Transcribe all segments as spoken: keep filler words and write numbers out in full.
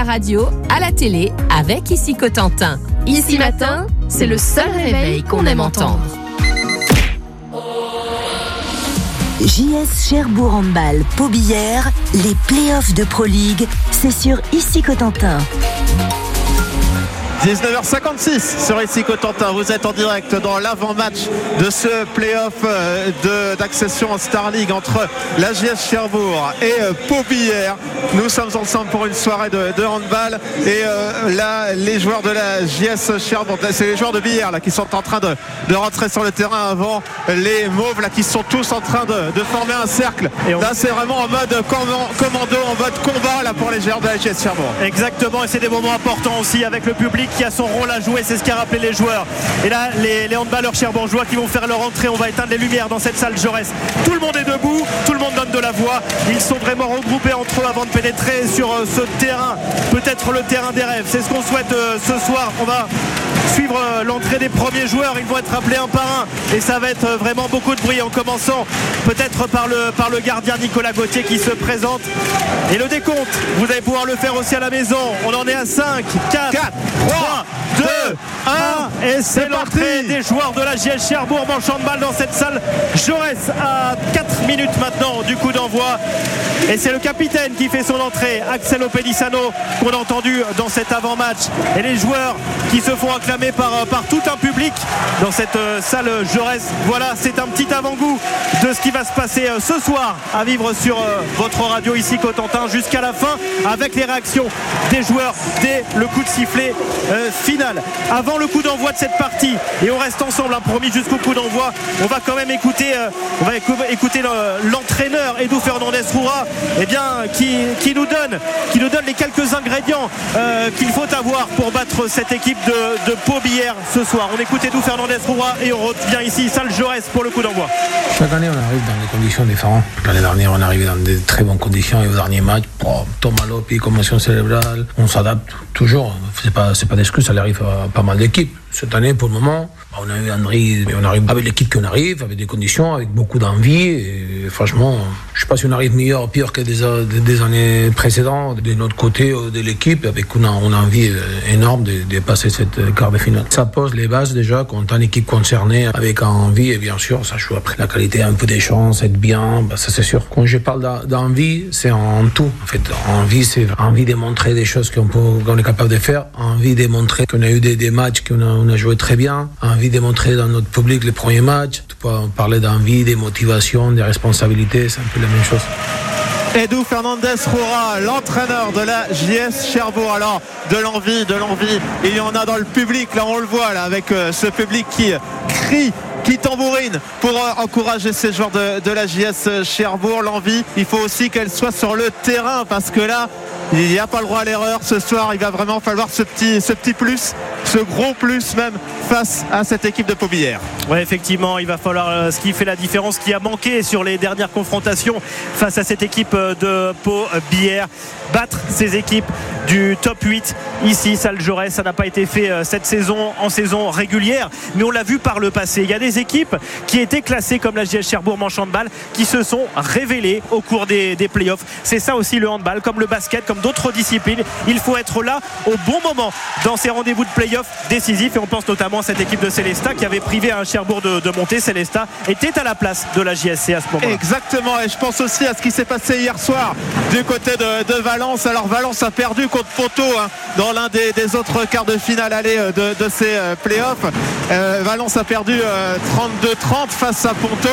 la radio, à la télé, avec Ici Cotentin. Ici Matin, c'est le seul réveil qu'on aime entendre. J S Cherbourg Handball Pau-Billère, les playoffs de Pro League, c'est sur Ici Cotentin. dix-neuf heures cinquante-six sur Ici Cotentin, vous êtes en direct dans l'avant-match de ce play-off de, d'accession en Star League entre la J S Cherbourg et Pau-Billère. Nous sommes ensemble pour une soirée de, de handball et euh, là les joueurs de la J S Cherbourg, c'est les joueurs de Billère là qui sont en train de, de rentrer sur le terrain avant les Mauves là qui sont tous en train de, de former un cercle. Et on... Là c'est vraiment en mode commando, en mode combat là pour les joueurs de la J S Cherbourg. Exactement, et c'est des moments importants aussi avec le public qui a son rôle à jouer, c'est ce qu'a rappelé les joueurs. Et là les, les handballeurs cherbourgeois qui vont faire leur entrée, on va éteindre les lumières dans cette salle Jaurès. Tout le monde est debout, tout le monde donne de la voix, ils sont vraiment regroupés entre eux avant de pénétrer sur euh, ce terrain, peut-être le terrain des rêves. C'est ce qu'on souhaite euh, ce soir. On va suivre euh, l'entrée des premiers joueurs, ils vont être appelés un par un et ça va être euh, vraiment beaucoup de bruit, en commençant peut-être par le, par le gardien Nicolas Gauthier qui se présente. Et le décompte, vous allez pouvoir le faire aussi à la maison. On en est à cinq, quatre, trois, deux, un et c'est l'entrée des joueurs de la J S Cherbourg manche handball dans cette salle Jaurès à quatre minutes maintenant du coup d'envoi. Et c'est le capitaine qui fait son entrée, Axel Opedisano, qu'on a entendu dans cet avant-match. Et les joueurs qui se font acclamer par, par tout un public dans cette salle Jaurès. Voilà, c'est un petit avant-goût de ce qui va se passer ce soir à vivre sur votre radio Ici Cotentin jusqu'à la fin, avec les réactions des joueurs dès le coup de sifflet euh, final. Avant le coup d'envoi de cette partie, et on reste ensemble, hein, promis jusqu'au coup d'envoi, on va quand même écouter, euh, on va écouter le, l'entraîneur Edu Fernandez-Roura, eh bien, qui, qui, nous donne, qui nous donne les quelques ingrédients euh, qu'il faut avoir pour battre cette équipe de, de Pau-Billère ce soir. On écoute Edu Fernandez-Roura et on revient ici, salle Jaurès pour le coup d'envoi. Chaque année, on arrive dans des conditions différentes. L'année dernière, on est arrivé dans des très bonnes conditions et au dernier match, oh, Thomas Lopi, commotion cérébrale, on s'adapte toujours. C'est pas, c'est pas d'excuse, ça arrive à pas mal d'équipes. Cette année, pour le moment, on a eu André, mais on arrive avec l'équipe qu'on arrive, avec des conditions, avec beaucoup d'envie. Et franchement, je sais pas si on arrive meilleur ou pire que des, des années précédentes. De notre côté, de l'équipe, avec on a, on a envie énorme de, de passer cette quart de finale. Ça pose les bases déjà, quand on a une équipe concernée, avec envie, et bien sûr, ça joue après la qualité, un peu des chances, être bien, bah ça c'est sûr. Quand je parle d'envie, c'est en tout. En fait, envie, c'est envie de montrer des choses qu'on, peut, qu'on est capable de faire, envie de montrer qu'on a eu des, des matchs qu'on a, on a joué très bien, envie de montrer dans notre public les premiers matchs. Tu peux parler d'envie, de motivation, de responsabilité, c'est un peu la même chose. Edu Fernandez-Roura, l'entraîneur de la J S Cherbourg. Alors, de l'envie, de l'envie, il y en a dans le public, là on le voit, là, avec euh, ce public qui crie, qui tambourine pour euh, encourager ces joueurs de, de la J S Cherbourg. L'envie, il faut aussi qu'elle soit sur le terrain, parce que là, il n'y a pas le droit à l'erreur ce soir. Il va vraiment falloir ce petit, ce petit plus, ce gros plus même, face à cette équipe de Pau-Billère. Oui, effectivement, il va falloir euh, ce qui fait la différence, qui a manqué sur les dernières confrontations face à cette équipe de Pau-Billère, battre ces équipes du top huit ici, salle Jaurès. Ça n'a pas été fait euh, cette saison en saison régulière, mais on l'a vu par le passé. Il y a des équipes qui étaient classées comme la J S Cherbourg manche handball qui se sont révélées au cours des, des playoffs. C'est ça aussi le handball, comme le basket, comme d'autres disciplines. Il faut être là au bon moment dans ces rendez-vous de playoffs décisifs, et on pense notamment à cette équipe de Célestat qui avait privé un Cherbourg de, de monter. Célestat était à la place de la J S C à ce moment-là. Exactement, et je pense aussi à ce qui s'est passé hier soir du côté de, de Valence. Alors Valence a perdu contre Ponto, hein, dans l'un des, des autres quarts de finale aller de, de ces euh, playoffs. Euh, Valence a perdu euh, trente-deux trente face à Ponto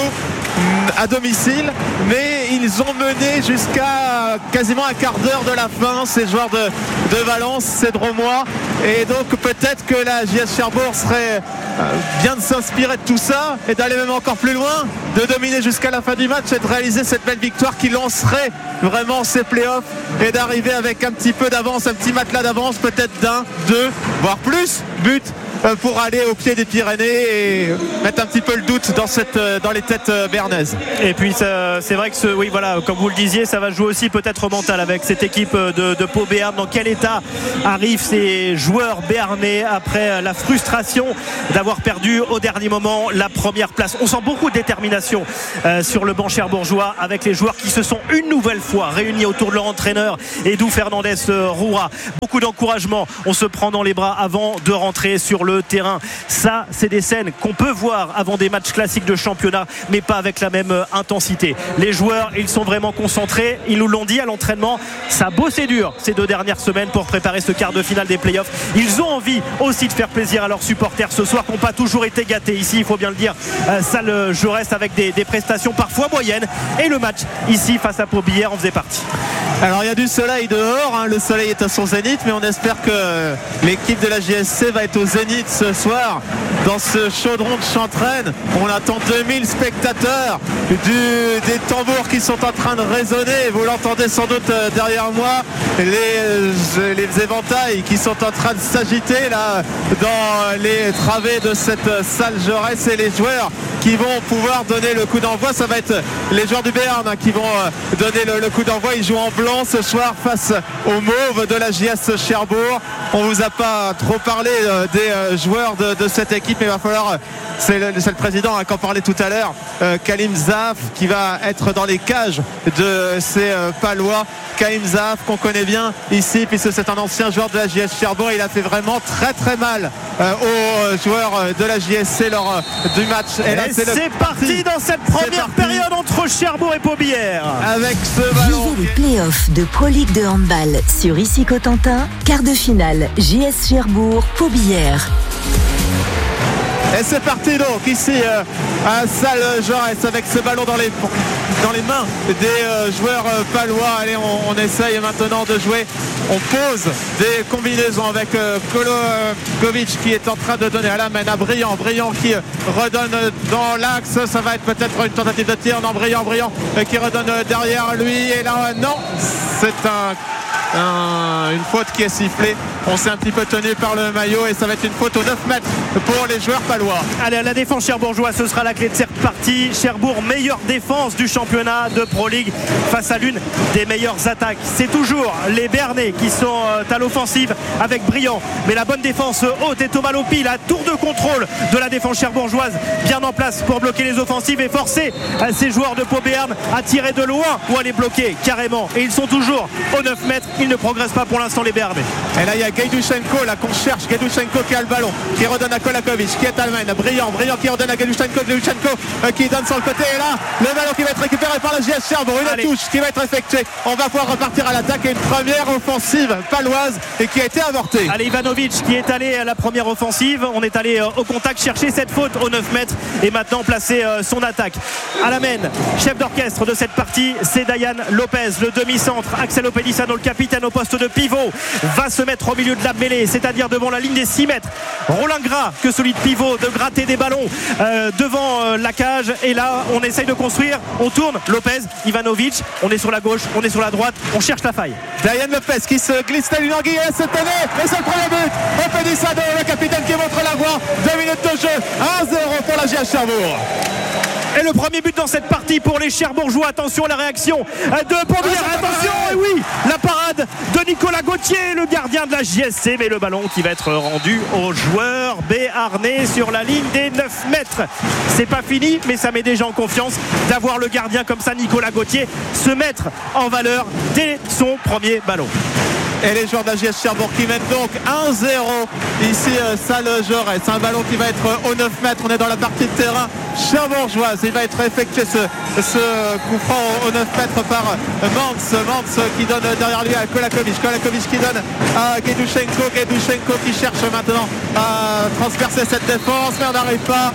à domicile, mais ils ont mené jusqu'à quasiment un quart d'heure de la fin, ces joueurs de, de Valence, ces Dromois, et donc peut-être que la J S Cherbourg serait euh, bien de s'inspirer de tout ça et d'aller même encore plus loin, de dominer jusqu'à la fin du match et de réaliser cette belle victoire qui lancerait vraiment ces playoffs, et d'arriver avec un petit peu d'avance, un petit matelas d'avance, peut-être d'un, deux, voire plus buts pour aller au pied des Pyrénées et mettre un petit peu le doute dans, cette, dans les têtes béarnaises. Et puis ça, c'est vrai que ce, oui, voilà, comme vous le disiez, ça va jouer aussi peut-être au mental avec cette équipe de, de Pau Béarn. Dans quel état arrivent ces joueurs béarnais après la frustration d'avoir perdu au dernier moment la première place? On sent beaucoup de détermination euh, sur le banc cherbourgeois avec les joueurs qui se sont une nouvelle fois réunis autour de leur entraîneur Edu Fernandez Roura. Beaucoup d'encouragement, on se prend dans les bras avant de rentrer sur le terrain. Ça, c'est des scènes qu'on peut voir avant des matchs classiques de championnat, mais pas avec la même intensité. Les joueurs, ils sont vraiment concentrés, ils nous l'ont dit à l'entraînement, ça a bossé dur ces deux dernières semaines pour préparer ce quart de finale des playoffs. Ils ont envie aussi de faire plaisir à leurs supporters ce soir qui n'ont pas toujours été gâtés ici, il faut bien le dire. euh, Salle Jaurès avec des, des prestations parfois moyennes, et le match ici face à Pau Béarn en faisait partie. Alors il y a du soleil dehors, hein. Le soleil est à son zénith, mais on espère que l'équipe de la J S C va être au zénith ce soir dans ce chaudron de Chantraine. On attend deux mille spectateurs, du, des tambours qui sont en train de résonner, vous l'entendez sans doute derrière moi, les, les éventails qui sont en train de s'agiter là dans les travées de cette salle Jaurès, et les joueurs qui vont pouvoir donner le coup d'envoi. Ça va être les joueurs du Béarn hein, qui vont euh, donner le, le coup d'envoi. Ils jouent en blanc ce soir face aux Mauves de la J S Cherbourg. On vous a pas trop parlé euh, des euh, joueurs de, de cette équipe, mais il va falloir, euh, c'est, le, c'est le président hein, qui en parlait tout à l'heure, euh, Kalim Zaf, qui va être dans les cages de ces euh, Palois. Kalim Zaf qu'on connaît bien ici puisque c'est un ancien joueur de la J S Cherbourg. Il a fait vraiment très très mal euh, aux joueurs de la J S C lors euh, du match. Et là, c'est, c'est parti dans cette première période entre Cherbourg et Pau Béarn. Avec ce ballon. Vivez les playoffs de Pro League de handball sur Ici Cotentin. Quart de finale J S Cherbourg, Pau Béarn. Et c'est parti donc ici euh, à Salle Jaurès avec ce ballon dans les, dans les mains des euh, joueurs euh, palois. Allez, on, on essaye maintenant de jouer. On pose des combinaisons avec euh, Kolokovic qui est en train de donner à la main à Briand. Briand qui euh, redonne dans l'axe. Ça va être peut-être une tentative de tir. Non, Briand, Briand euh, qui redonne euh, derrière lui. Et là, euh, non, c'est un... Un, une faute qui est sifflée. On s'est un petit peu tenu par le maillot et ça va être une faute aux neuf mètres pour les joueurs palois. Allez, la défense cherbourgeoise, ce sera la clé de cette partie. Cherbourg, meilleure défense du championnat de Pro League face à l'une des meilleures attaques. C'est toujours les Béarnais qui sont à l'offensive avec Briand, mais la bonne défense haute et Thomas Lopi, la tour de contrôle de la défense cherbourgeoise bien en place pour bloquer les offensives et forcer ces joueurs de Pau Béarn à tirer de loin ou à les bloquer carrément. Et ils sont toujours aux neuf mètres. Ils ne progressent pas pour l'instant, les Béarnais. Et là il y a Gajdushenko là qu'on cherche. Gajdushenko qui a le ballon, qui redonne à Kolakovic, qui est allemand. Brillant, brillant qui redonne à Gajdushenko. Gajdushenko euh, qui donne sur le côté. Et là le ballon qui va être récupéré par la J S Cherbourg. Une Allez. touche qui va être effectuée. On va pouvoir repartir à l'attaque et une première offensive paloise et qui a été avortée. Allez, Ivanovic qui est allé à la première offensive. On est allé euh, au contact chercher cette faute aux neuf mètres et maintenant placer euh, son attaque. À la main, chef d'orchestre de cette partie, c'est Dayan Lopez, le demi-centre. Axel Opedisano, le capitaine au poste de pivot, va se mettre au milieu de la mêlée, c'est-à-dire devant la ligne des six mètres. Roland Gras, que celui de pivot, de gratter des ballons euh, devant euh, la cage. Et là, on essaye de construire, on tourne. Lopez, Ivanovic, on est sur la gauche, on est sur la droite, on cherche la faille. Dayan Lopez qui se glisse tel une anguille et se tenait. Et c'est le premier but. Opedisano, le capitaine qui montre la voie. Deux minutes de jeu, un zéro pour la J S Cherbourg. Et le premier but dans cette partie pour les Cherbourgeois. Attention à la réaction de Pau Béarn. Attention, et oui, la parade de Nicolas Gauthier, le gardien de la J S C. Mais le ballon qui va être rendu aux joueurs béarnais sur la ligne des neuf mètres. C'est pas fini, mais ça met déjà en confiance d'avoir le gardien comme ça, Nicolas Gauthier, se mettre en valeur dès son premier ballon. Et les joueurs de la J S Cherbourg qui mènent donc un zéro ici euh, Salle Jaurès. C'est un ballon qui va être euh, aux neuf mètres. On est dans la partie de terrain cherbourgeoise. Il va être effectué ce, ce coup franc aux neuf mètres par euh, Mans. Mans qui donne derrière lui à Kolakovic. Kolakovic qui donne à Gajdushenko. Gajdushenko qui cherche maintenant à transpercer cette défense, mais on n'arrive pas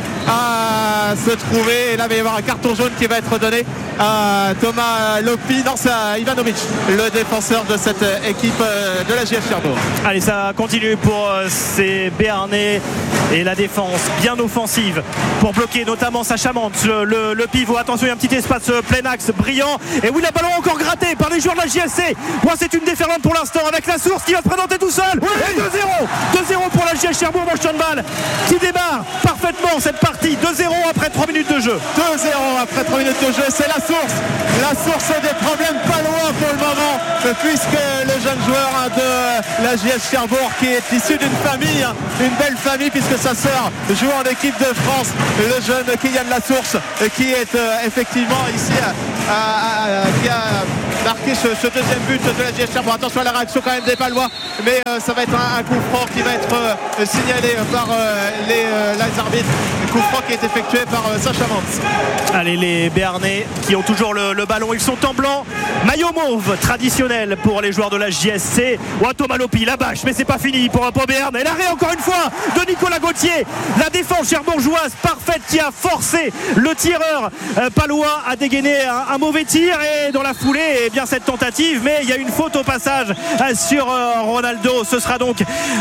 à se trouver. Et là il va y avoir un carton jaune qui va être donné à Thomas Lopi. Non, c'est à Ivanovic, le défenseur de cette équipe de la J S Cherbourg. Allez, ça continue pour ces Béarnais et la défense bien offensive pour bloquer notamment notamment Sacha Mantz, le, le, le pivot. Attention, il y a un petit espace plein axe brillant. Et oui, le ballon encore gratté par les joueurs de la J S C. Moi, c'est une déferlante pour l'instant avec la source qui va se présenter tout seul. Oui. Et deux zéro. deux zéro pour la J S Cherbourg dans le champ de balle qui démarre parfaitement cette partie. deux zéro après trois minutes de jeu. deux zéro après trois minutes de jeu. C'est la source. La source des problèmes pas loin pour le moment, puisque le jeune joueur de la J S Cherbourg qui est issu d'une famille, une belle famille, puisque sa sœur joue en équipe de France, le jeune Kylian Lasource qui est euh, effectivement ici à, à, à, qui a marqué ce, ce deuxième but de la J S Cherbourg. Attention à la réaction quand même des Palois, mais euh, ça va être un, un coup franc qui va être euh, signalé par euh, les, euh, les arbitres. Un coup franc qui est effectué par euh, Sacha Mantz. Allez, les Béarnais qui ont toujours le, le ballon, ils sont en blanc, maillot mauve traditionnel pour les joueurs de la J S C. Ouah, Thomas Lopi, la bâche, mais c'est pas fini pour, pour Béarn. Et l'arrêt encore une fois de Nicolas Gauthier. La défense cherbourgeoise parfaite qui a forcé le tireur euh, palois à dégainer un, un mauvais tir, et dans la foulée, eh bien cette tentative, mais il y a une faute au passage euh, sur euh, Ronaldo. Ce sera donc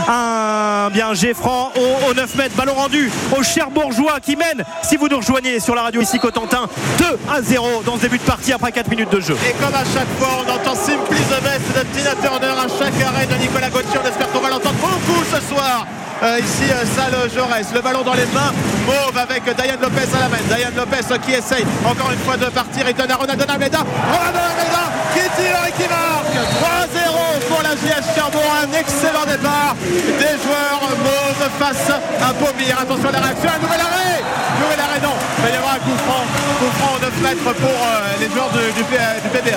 un bien jet franc au, au neuf mètres. Ballon rendu au Cherbourgeois qui mène, si vous nous rejoignez sur la radio ici Cotentin, deux à zéro dans ce début de partie après quatre minutes de jeu. Et comme à chaque fois, on entend Simply the Best de Tina Turner à chaque arrêt de Nicolas Gauthier. On espère qu'on va l'entendre beaucoup ce soir. Euh, ici, euh, Salle Jaurès, le ballon dans les mains, mauve avec Dayan Lopez à la main. Dayan Lopez euh, qui essaye encore une fois de partir. Il donne à Ronaldo Almeida. Ronaldo Almeida qui tire et qui marque. trois zéro pour la J S Cherbourg. Un excellent départ des joueurs mauves face à Paumire. Attention à la réaction, un nouvel arrêt. Nouvel arrêt, non. Il va y avoir un coup franc. Coup franc au neuf mètres pour euh, les joueurs de, du, du P B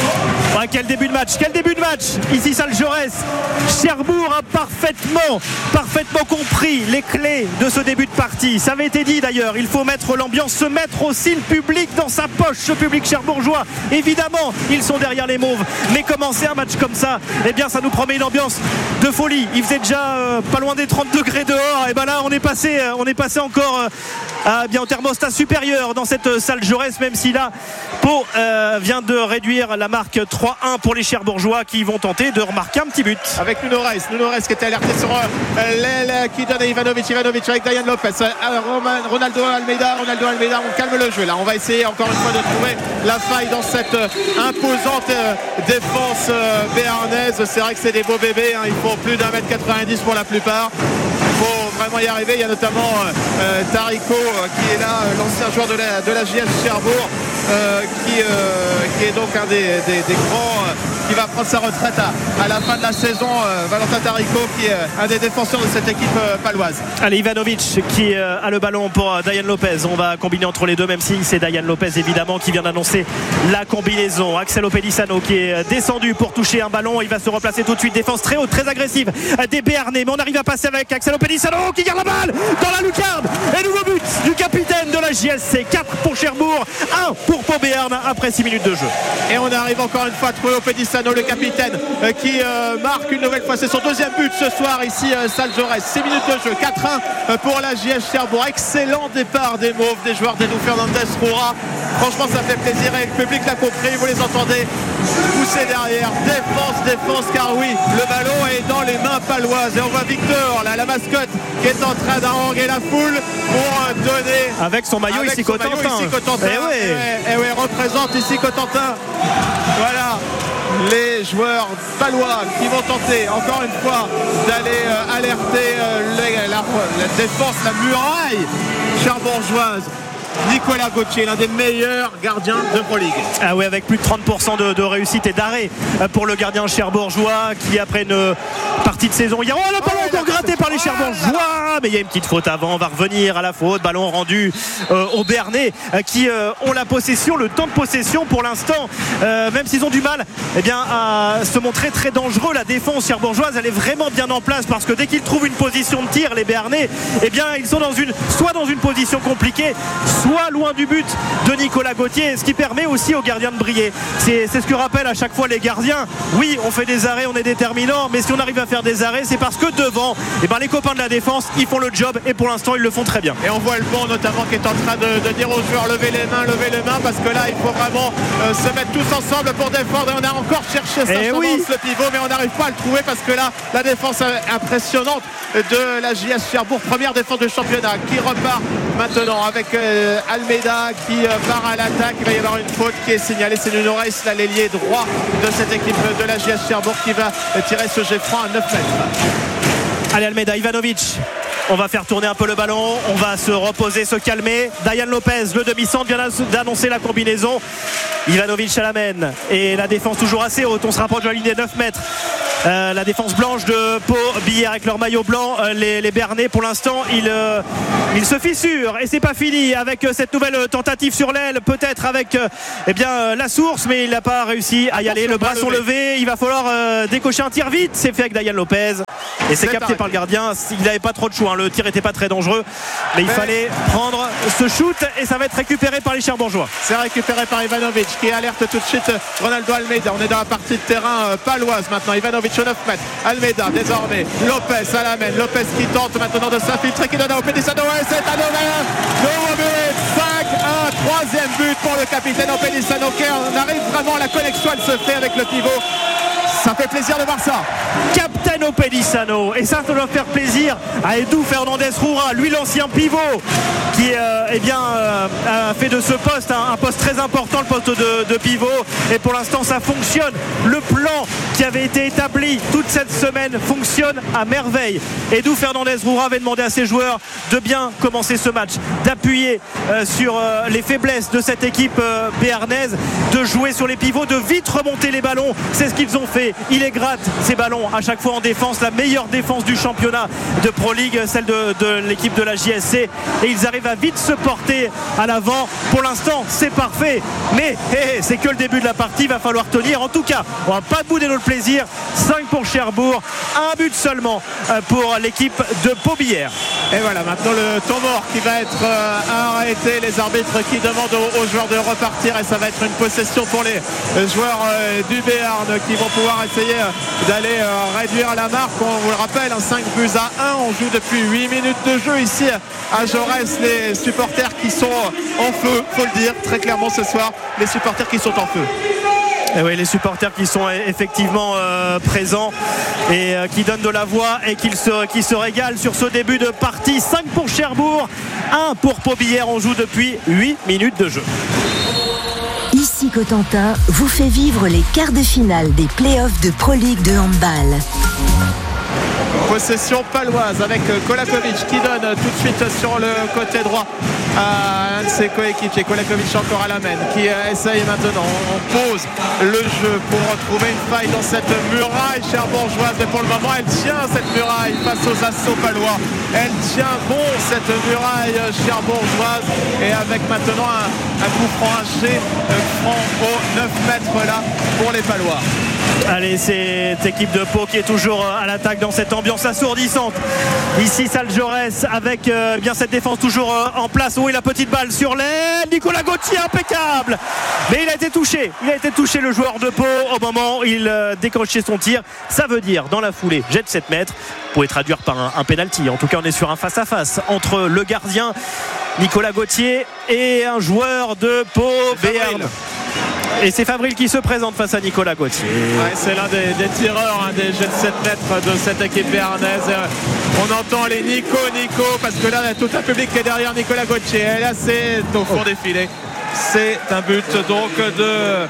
H. Ouais, quel début de match, quel début de match. Ici, Salle Jaurès. Cherbourg a parfaitement, parfaitement compris les clés de ce début de partie. Ça avait été dit d'ailleurs, il faut mettre l'ambiance, se mettre aussi le public dans sa poche, ce public cherbourgeois. Évidemment, ils sont derrière les mauves, mais commencer un match comme ça, eh bien ça nous promet une ambiance de folie. Il faisait déjà euh, pas loin des trente degrés dehors, et ben là on est passé, euh, on est passé encore euh, à, bien au thermostat supérieur dans cette euh, Salle Jaurès, même si là Pau euh, vient de réduire la marque trois un pour les Cherbourgeois qui vont tenter de remarquer un petit but. Avec Nuno Reis, Nuno Reis qui était alerté sur euh, l'aile qui donne à Ivanovic, Ivanovic avec Dayan Lopez, euh, Roman, Ronaldo Almeida, Ronaldo Almeida, on calme le jeu là, on va essayer encore une fois de trouver la faille dans cette euh, imposante euh, défense euh, béarnaise. C'est vrai que c'est des beaux bébés, hein, ils font plus d'un mètre quatre-vingt-dix pour la plupart. Il faut vraiment y arriver. Il y a notamment euh, Tarico euh, qui est là, euh, l'ancien joueur de la, de la J S Cherbourg, euh, qui, euh, qui est donc un des, des, des grands euh, qui va prendre sa retraite à, à la fin de la saison. euh, Valentin Tarico qui est un des défenseurs de cette équipe euh, paloise. Allez, Ivanovic qui euh, a le ballon pour euh, Dayan Lopez. On va combiner entre les deux, même si c'est Dayan Lopez évidemment qui vient d'annoncer la combinaison. Axel Pelissano qui est descendu pour toucher un ballon. Il va se replacer tout de suite. Défense très haute, très agressive des Béarnais. Mais on arrive à passer avec Axel Pelissano qui garde la balle dans la lucarne. Et nouveau but du capitaine de la J S C. quatre pour Cherbourg, un pour Pau Béarn après six minutes de jeu. Et on arrive encore une fois à trouver Pelissano, le capitaine, euh, qui euh, marque une nouvelle fois. C'est son deuxième but ce soir ici, euh, Salle Jaurès. six minutes de jeu, quatre un pour la J S Cherbourg. Excellent départ des mauves, des joueurs d'Edu Fernandez Roura. Franchement, ça fait plaisir et le public l'a compris. Vous les entendez pousser derrière. Défense, défense, car oui, le ballon est dans les mains paloises. Et on voit Victor, là, la mascotte, qui est en train d'haranguer la foule pour euh, donner. Avec son maillot avec ici son Cotentin. maillot ici Cotentin. Eh ouais. Et, et, et ouais, représente ici Cotentin. Voilà. Les joueurs palois qui vont tenter encore une fois d'aller euh, alerter euh, les, la, la défense, la muraille cherbourgeoise. Nicolas Gauthier, l'un des meilleurs gardiens de Pro League. Ah oui, avec plus de trente pour cent de, de réussite et d'arrêt pour le gardien cherbourgeois qui, après une partie de saison, il y a oh, le ballon encore gratté par les Cherbourgeois, mais il y a une petite faute avant. On va revenir à la faute. Ballon rendu euh, aux Béarnais euh, qui euh, ont la possession, le temps de possession pour l'instant, euh, même s'ils ont du mal eh bien, à se montrer très dangereux. La défense cherbourgeoise, elle est vraiment bien en place parce que dès qu'ils trouvent une position de tir, les Béarnais, eh bien, ils sont dans une, soit dans une position compliquée, soit loin du but de Nicolas Gauthier, ce qui permet aussi aux gardiens de briller. C'est, c'est ce que rappellent à chaque fois les gardiens. Oui, on fait des arrêts, on est déterminant, mais si on arrive à faire des arrêts, c'est parce que devant, eh ben, les copains de la défense, ils font le job et pour l'instant, ils le font très bien. Et on voit le banc notamment qui est en train de, de dire aux joueurs levez les mains, levez les mains, parce que là, il faut vraiment euh, se mettre tous ensemble pour défendre. Et on a encore cherché ça, eh oui. le pivot, mais on n'arrive pas à le trouver parce que là, la défense impressionnante de la J S Cherbourg, première défense de championnat, qui repart maintenant avec euh, Almeida qui euh, part à l'attaque. Il va y avoir une faute qui est signalée. C'est Nuno Reis, l'ailier droit de cette équipe de la J S Cherbourg, qui va tirer ce jet franc à neuf mètres. Allez Almeida, Ivanovic. On va faire tourner un peu le ballon, on va se reposer, se calmer. Dayan Lopez, le demi-centre, vient d'annoncer la combinaison. Ivanovic à la mène. Et la défense toujours assez haute, on se rapproche de la ligne des neuf mètres. Euh, la défense blanche de Pau Billère avec leur maillot blanc, euh, les, les Bernais pour l'instant ils, euh, ils se fissurent et c'est pas fini avec euh, cette nouvelle tentative sur l'aile, peut-être avec euh, eh bien, euh, la source, mais il n'a pas réussi à y aller. Le bras sont levés, il va falloir euh, décocher un tir vite. C'est fait avec Dayan Lopez et c'est capté par le gardien. Il n'avait pas trop de choix, hein. Le tir n'était pas très dangereux, mais il mais... fallait prendre ce shoot et ça va être récupéré par les Cherbourgeois. C'est récupéré par Ivanovic qui alerte tout de suite Ronaldo Almeida. On est dans la partie de terrain euh, paloise maintenant. Ivanovic au neuf mètres, Almeida désormais, Lopez à la main, Lopez qui tente maintenant de s'infiltrer, qui donne à Opedisano, et c'est à Novain, nouveau but, cinq un, troisième but pour le capitaine Opedisano. On arrive vraiment, la connexion elle se fait avec le pivot. Ça fait plaisir de voir ça. Captain Opedisano, et ça, ça doit faire plaisir à Edu Fernandez Roura, lui l'ancien pivot qui euh, eh bien, euh, a fait de ce poste un, un poste très important, le poste de, de pivot, et pour l'instant ça fonctionne. Le plan qui avait été établi toute cette semaine fonctionne à merveille. Edu Fernandez Roura avait demandé à ses joueurs de bien commencer ce match, d'appuyer euh, sur euh, les faiblesses de cette équipe euh, béarnaise, de jouer sur les pivots, de vite remonter les ballons. C'est ce qu'ils ont fait. Il les gratte ces ballons à chaque fois en défense, la meilleure défense du championnat de Pro League, celle de, de l'équipe de la J S C, et ils arrivent à vite se porter à l'avant. Pour l'instant c'est parfait, mais hey, c'est que le début de la partie, il va falloir tenir. En tout cas on va pas bouder notre plaisir. Cinq pour Cherbourg, un but seulement pour l'équipe de Pau Billère. Et voilà maintenant le temps mort qui va être euh, arrêté, les arbitres qui demandent aux, aux joueurs de repartir, et ça va être une possession pour les joueurs euh, du Béarn qui vont pouvoir essayer euh, d'aller euh, réduire la marque. On vous le rappelle, hein, cinq buts à un, on joue depuis huit minutes de jeu ici à Jaurès. Les supporters qui sont en feu, faut le dire très clairement ce soir, les supporters qui sont en feu. Et oui, les supporters qui sont effectivement euh, présents et euh, qui donnent de la voix et qui se, qui se régalent sur ce début de partie. Cinq pour Cherbourg, un pour Pau Billère. On joue depuis huit minutes de jeu. Ici Cotentin vous fait vivre les quarts de finale des playoffs de Pro League de handball. Possession paloise avec Kolakovic qui donne tout de suite sur le côté droit à un de ses coéquipiers. Kolakovic encore à la main qui essaye maintenant. On pose le jeu pour retrouver une faille dans cette muraille cherbourgeoise, mais pour le moment elle tient cette muraille face aux assauts palois. Elle tient bon cette muraille cherbourgeoise, et avec maintenant un, un coup franc haché franc au neuf mètres là pour les Palois. Allez, cette équipe de Pau qui est toujours à l'attaque dans cette ambiance assourdissante. Ici, Salle Jaurès avec euh, bien cette défense toujours euh, en place. Oh, et la petite balle sur l'aile. Nicolas Gauthier, impeccable. Mais il a été touché. Il a été touché, le joueur de Pau, au moment où il euh, décrochait son tir. Ça veut dire, dans la foulée, jet de sept mètres. Vous pouvez traduire par un, un penalty. En tout cas, on est sur un face-à-face entre le gardien Nicolas Gauthier et un joueur de Pau Béarn. Et c'est Favril qui se présente face à Nicolas Gauthier. Ouais, c'est l'un des, des tireurs, hein, des jets de sept mètres de cette équipe béarnaise. On entend les Nico, Nico, parce que là, il y a tout un public qui est derrière Nicolas Gauthier. Et là, c'est au fond des filets. C'est un but donc de,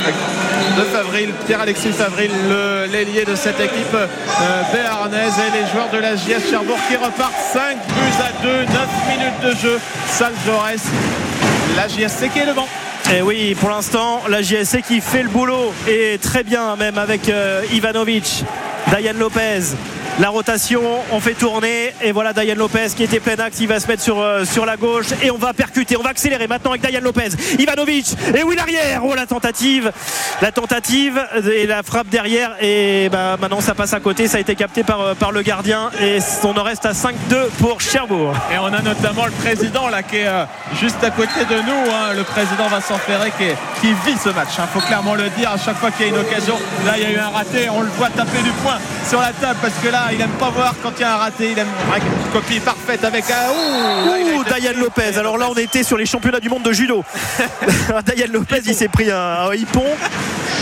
de Favril, Pierre-Alexis Favril, le, l'ailier de cette équipe euh, béarnaise, et les joueurs de la J S Cherbourg qui repartent cinq buts à deux, neuf minutes de jeu. Salle Jaurès, la J S C qui est devant. Et oui, pour l'instant, la J S C qui fait le boulot, et très bien même avec euh, Ivanovic, Dayan Lopez. La rotation, on fait tourner, et voilà Dayan Lopez qui était plein axe, il va se mettre sur, euh, sur la gauche, et on va percuter, on va accélérer maintenant avec Dayan Lopez. Ivanovic, et oui l'arrière, oh la tentative, la tentative et la frappe derrière, et bah, maintenant ça passe à côté, ça a été capté par, par le gardien, et on en reste à cinq deux pour Cherbourg. Et on a notamment le président là qui est euh, juste à côté de nous, hein, le président Vincent Ferré qui, est, qui vit ce match, il hein, faut clairement le dire, à chaque fois qu'il y a une occasion. Là il y a eu un raté, on le voit taper du poing sur la table, parce que là il aime pas voir quand il y a un raté, il aime une copie parfaite avec un ouh, ouh Dayan Lopez. Alors là on était sur les championnats du monde de judo. Dayan Lopez il s'est pris un, un hippon.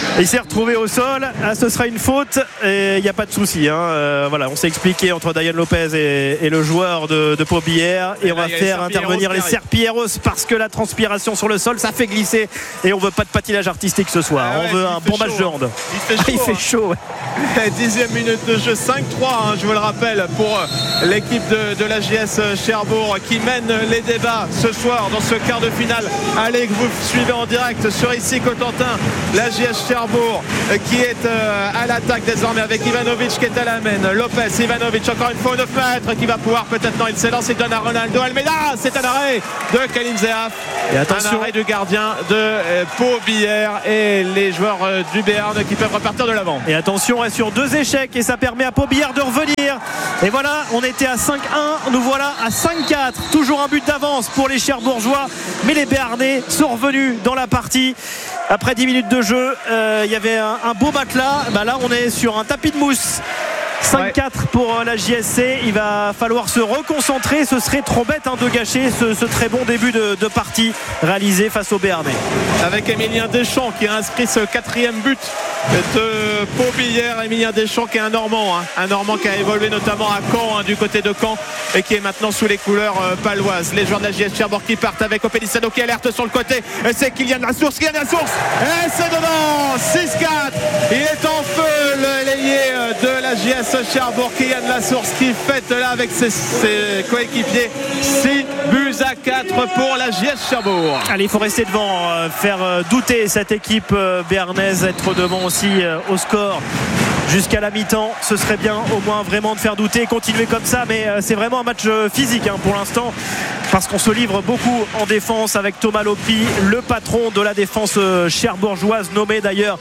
Il s'est retrouvé au sol. Ah, ce sera une faute et il n'y a pas de souci. Hein. Euh, voilà, on s'est expliqué entre Dayan Lopez et, et le joueur de, de Pau-Billère. Et, et on va faire intervenir les Serpilleros parce que la transpiration sur le sol, ça fait glisser. Et on veut pas de patinage artistique ce soir. Ah ouais, on veut un bon match de hand. Il fait chaud. il fait chaud. Ouais. Dixième minute de jeu, cinq trois. Hein, je vous le rappelle pour l'équipe de, de la J S Cherbourg qui mène les débats ce soir dans ce quart de finale. Allez, que vous suivez en direct sur ici Cotentin. La J S Cherbourg qui est euh, à l'attaque désormais avec Ivanovic qui est à la main. Lopez, Ivanovic encore une fois au neuf mètres qui va pouvoir peut-être, non, il s'élance, il donne à Ronaldo Almeida. C'est un arrêt de Kalim Zéaf. Et attention, un arrêt du gardien de euh, Pau-Billère et les joueurs euh, du Béarn qui peuvent repartir de l'avant. Et attention, on est sur deux échecs et ça permet à Pau-Billère de revenir. Et voilà, on était à cinq un, nous voilà à cinq quatre. Toujours un but d'avance pour les Cherbourgeois, mais les Béarnais sont revenus dans la partie. Après dix minutes de jeu, euh, il y avait un, un beau matelas. Bah là, on est sur un tapis de mousse. cinq quatre pour la J S C. Il va falloir se reconcentrer. Ce serait trop bête hein, de gâcher ce, ce très bon début de, de partie réalisé face au Béarnais. Avec Emilien Deschamps qui a inscrit ce quatrième but de Pau-Billère. Emilien Deschamps qui est un Normand, hein, un Normand qui a évolué notamment à Caen, hein, du côté de Caen, et qui est maintenant sous les couleurs euh, paloises. Les joueurs de la J S Cherbourg qui partent avec Opelissano qui alerte sur le côté. Et c'est Kylian Lassource, Kylian Lassource, et c'est dedans. Six quatre. Il est en feu, le l'ailier de la J S Cherbourg, Kylian Lassource, qui fête là avec ses, ses coéquipiers. Six buts à quatre pour la J S Cherbourg. Allez, il faut rester devant, euh, faire euh, douter cette équipe euh, béarnaise, être devant aussi euh, au score jusqu'à la mi-temps. Ce serait bien au moins vraiment de faire douter, continuer comme ça, mais euh, c'est vraiment un match euh, physique hein, pour l'instant, parce qu'on se livre beaucoup en défense avec Thomas Lopi, le patron de la défense euh, cherbourgeoise, nommé d'ailleurs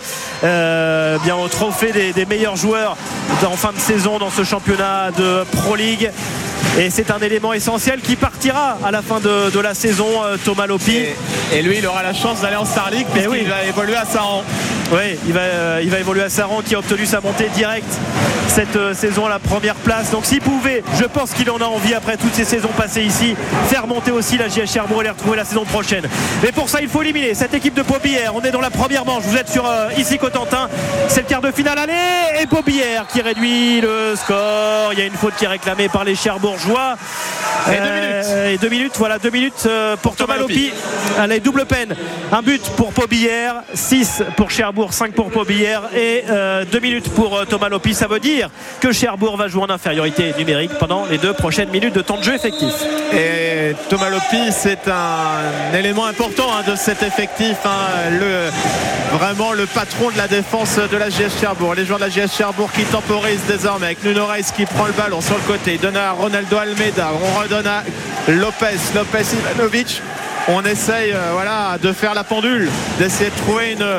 euh, bien au trophée des, des meilleurs joueurs en fin de saison dans ce championnat de Pro League. Et c'est un élément essentiel qui partira à la fin de, de la saison, euh, Thomas Lopi. Et, et lui, il aura la chance d'aller en Star League puisqu'il oui. va évoluer à Saran. Oui, il va, euh, il va évoluer à Saran qui a obtenu sa montée directe cette euh, saison à la première place. Donc s'il pouvait, je pense qu'il en a envie après toutes ces saisons passées ici, faire monter aussi la J S Cherbourg et les retrouver la saison prochaine. Mais pour ça, il faut éliminer cette équipe de Pau-Billère. On est dans la première manche, vous êtes sur euh, ici Cotentin. C'est le quart de finale aller et Pau-Billère qui réduit le score. Il y a une faute qui est réclamée par les Cherbourgeois. Et deux minutes. Euh, et deux minutes, voilà, deux minutes euh, pour Thomas, Thomas Lopi. Allez, double peine. Un but pour Pau-Billère, six pour Cherbourg, cinq pour Pau-Billère et euh, deux minutes pour euh, Thomas Lopi. Ça veut dire que Cherbourg va jouer en infériorité numérique pendant les deux prochaines minutes de temps de jeu effectif. Et Thomas Lopi, c'est un élément important hein, de cet effectif, hein, le, vraiment le patron de la défense de la J S Cherbourg. Les joueurs de la J S Cherbourg qui temporisent désormais avec Nuno Reis qui prend le ballon sur le côté, il donne à Ronaldo Almeida, on redonne à Lopez, Lopez Ivanovic. On essaye euh, voilà, de faire la pendule, d'essayer de trouver une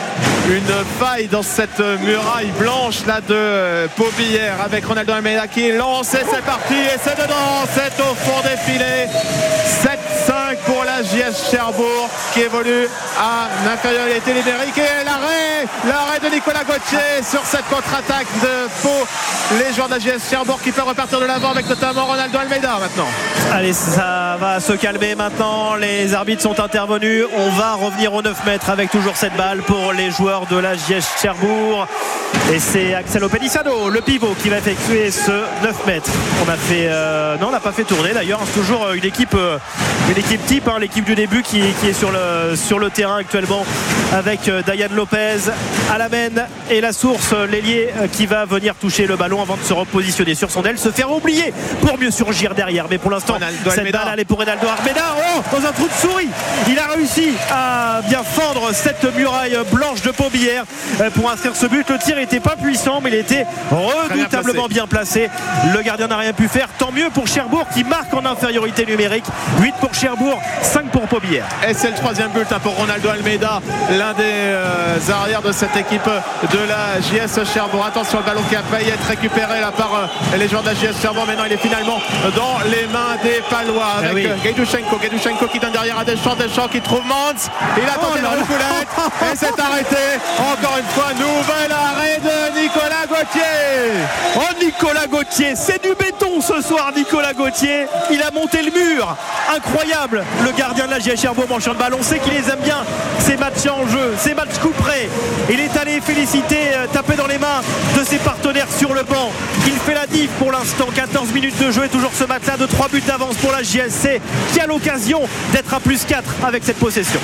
une faille dans cette muraille blanche là de Pau-Billère avec Ronaldo Almeida qui lance et c'est parti et c'est dedans, c'est au fond des filets. Sept cinq pour la J S Cherbourg qui évolue à l'infériorité numérique et l'arrêt l'arrêt de Nicolas Gauthier sur cette contre-attaque de Pau. Les joueurs de la J S Cherbourg qui peuvent repartir de l'avant avec notamment Ronaldo Almeida maintenant. Allez, ça va se calmer maintenant, les arbitres sont intervenus, on va revenir aux neuf mètres avec toujours cette balle pour les joueurs de la J S Cherbourg et c'est Axel Opelissano, le pivot, qui va effectuer ce neuf mètres. On a fait euh, non on n'a pas fait tourner d'ailleurs, c'est toujours une équipe euh, une équipe type, hein, l'équipe du début qui, qui est sur le, sur le terrain actuellement avec euh, Dayan Lopez à la main et la source, l'ailier euh, qui va venir toucher le ballon avant de se repositionner sur son aile, se faire oublier pour mieux surgir derrière, mais pour l'instant Ronaldo cette Almeida. Balle elle est pour Ronaldo Almeida, oh, dans un trou de souris il a réussi à bien fendre cette muraille blanche de Pau-Billère pour inscrire ce but. Le tir n'était pas puissant mais il était redoutablement bien placé. Le gardien n'a rien pu faire, tant mieux pour Cherbourg qui marque en infériorité numérique. Huit pour Cherbourg, cinq pour Pau-Billère. Et c'est le troisième but hein, pour Ronaldo Almeida, l'un des euh, arrières de cette équipe de la J S Cherbourg. Attention, le ballon qui a failli être récupéré là par euh, les joueurs de la J S Cherbourg, mais non, il est finalement dans les mains des Palois avec avec oui. Gajdushenko. Gajdushenko qui donne derrière à Deschamps. Deschamps qui trouve Mans. Il a tenté oh, la reculette et s'est arrêté. Encore une fois, nouvel arrêt de Nicolas Gauthier. Oh, Nicolas Gauthier, c'est du béton ce soir, Nicolas Gauthier. Il a monté le mur. Incroyable, le gardien de la J S Cherbourg manchant de balle. On sait qu'il les aime bien, ces matchs en jeu, ces matchs coup près. Il est allé féliciter, euh, taper dans les mains de ses partenaires sur le banc. Il fait la diff pour l'instant. quatorze minutes de jeu et toujours ce match-là de trois buts d'avance pour la J S C qui a l'occasion d'être à plus quatre avec cette possession.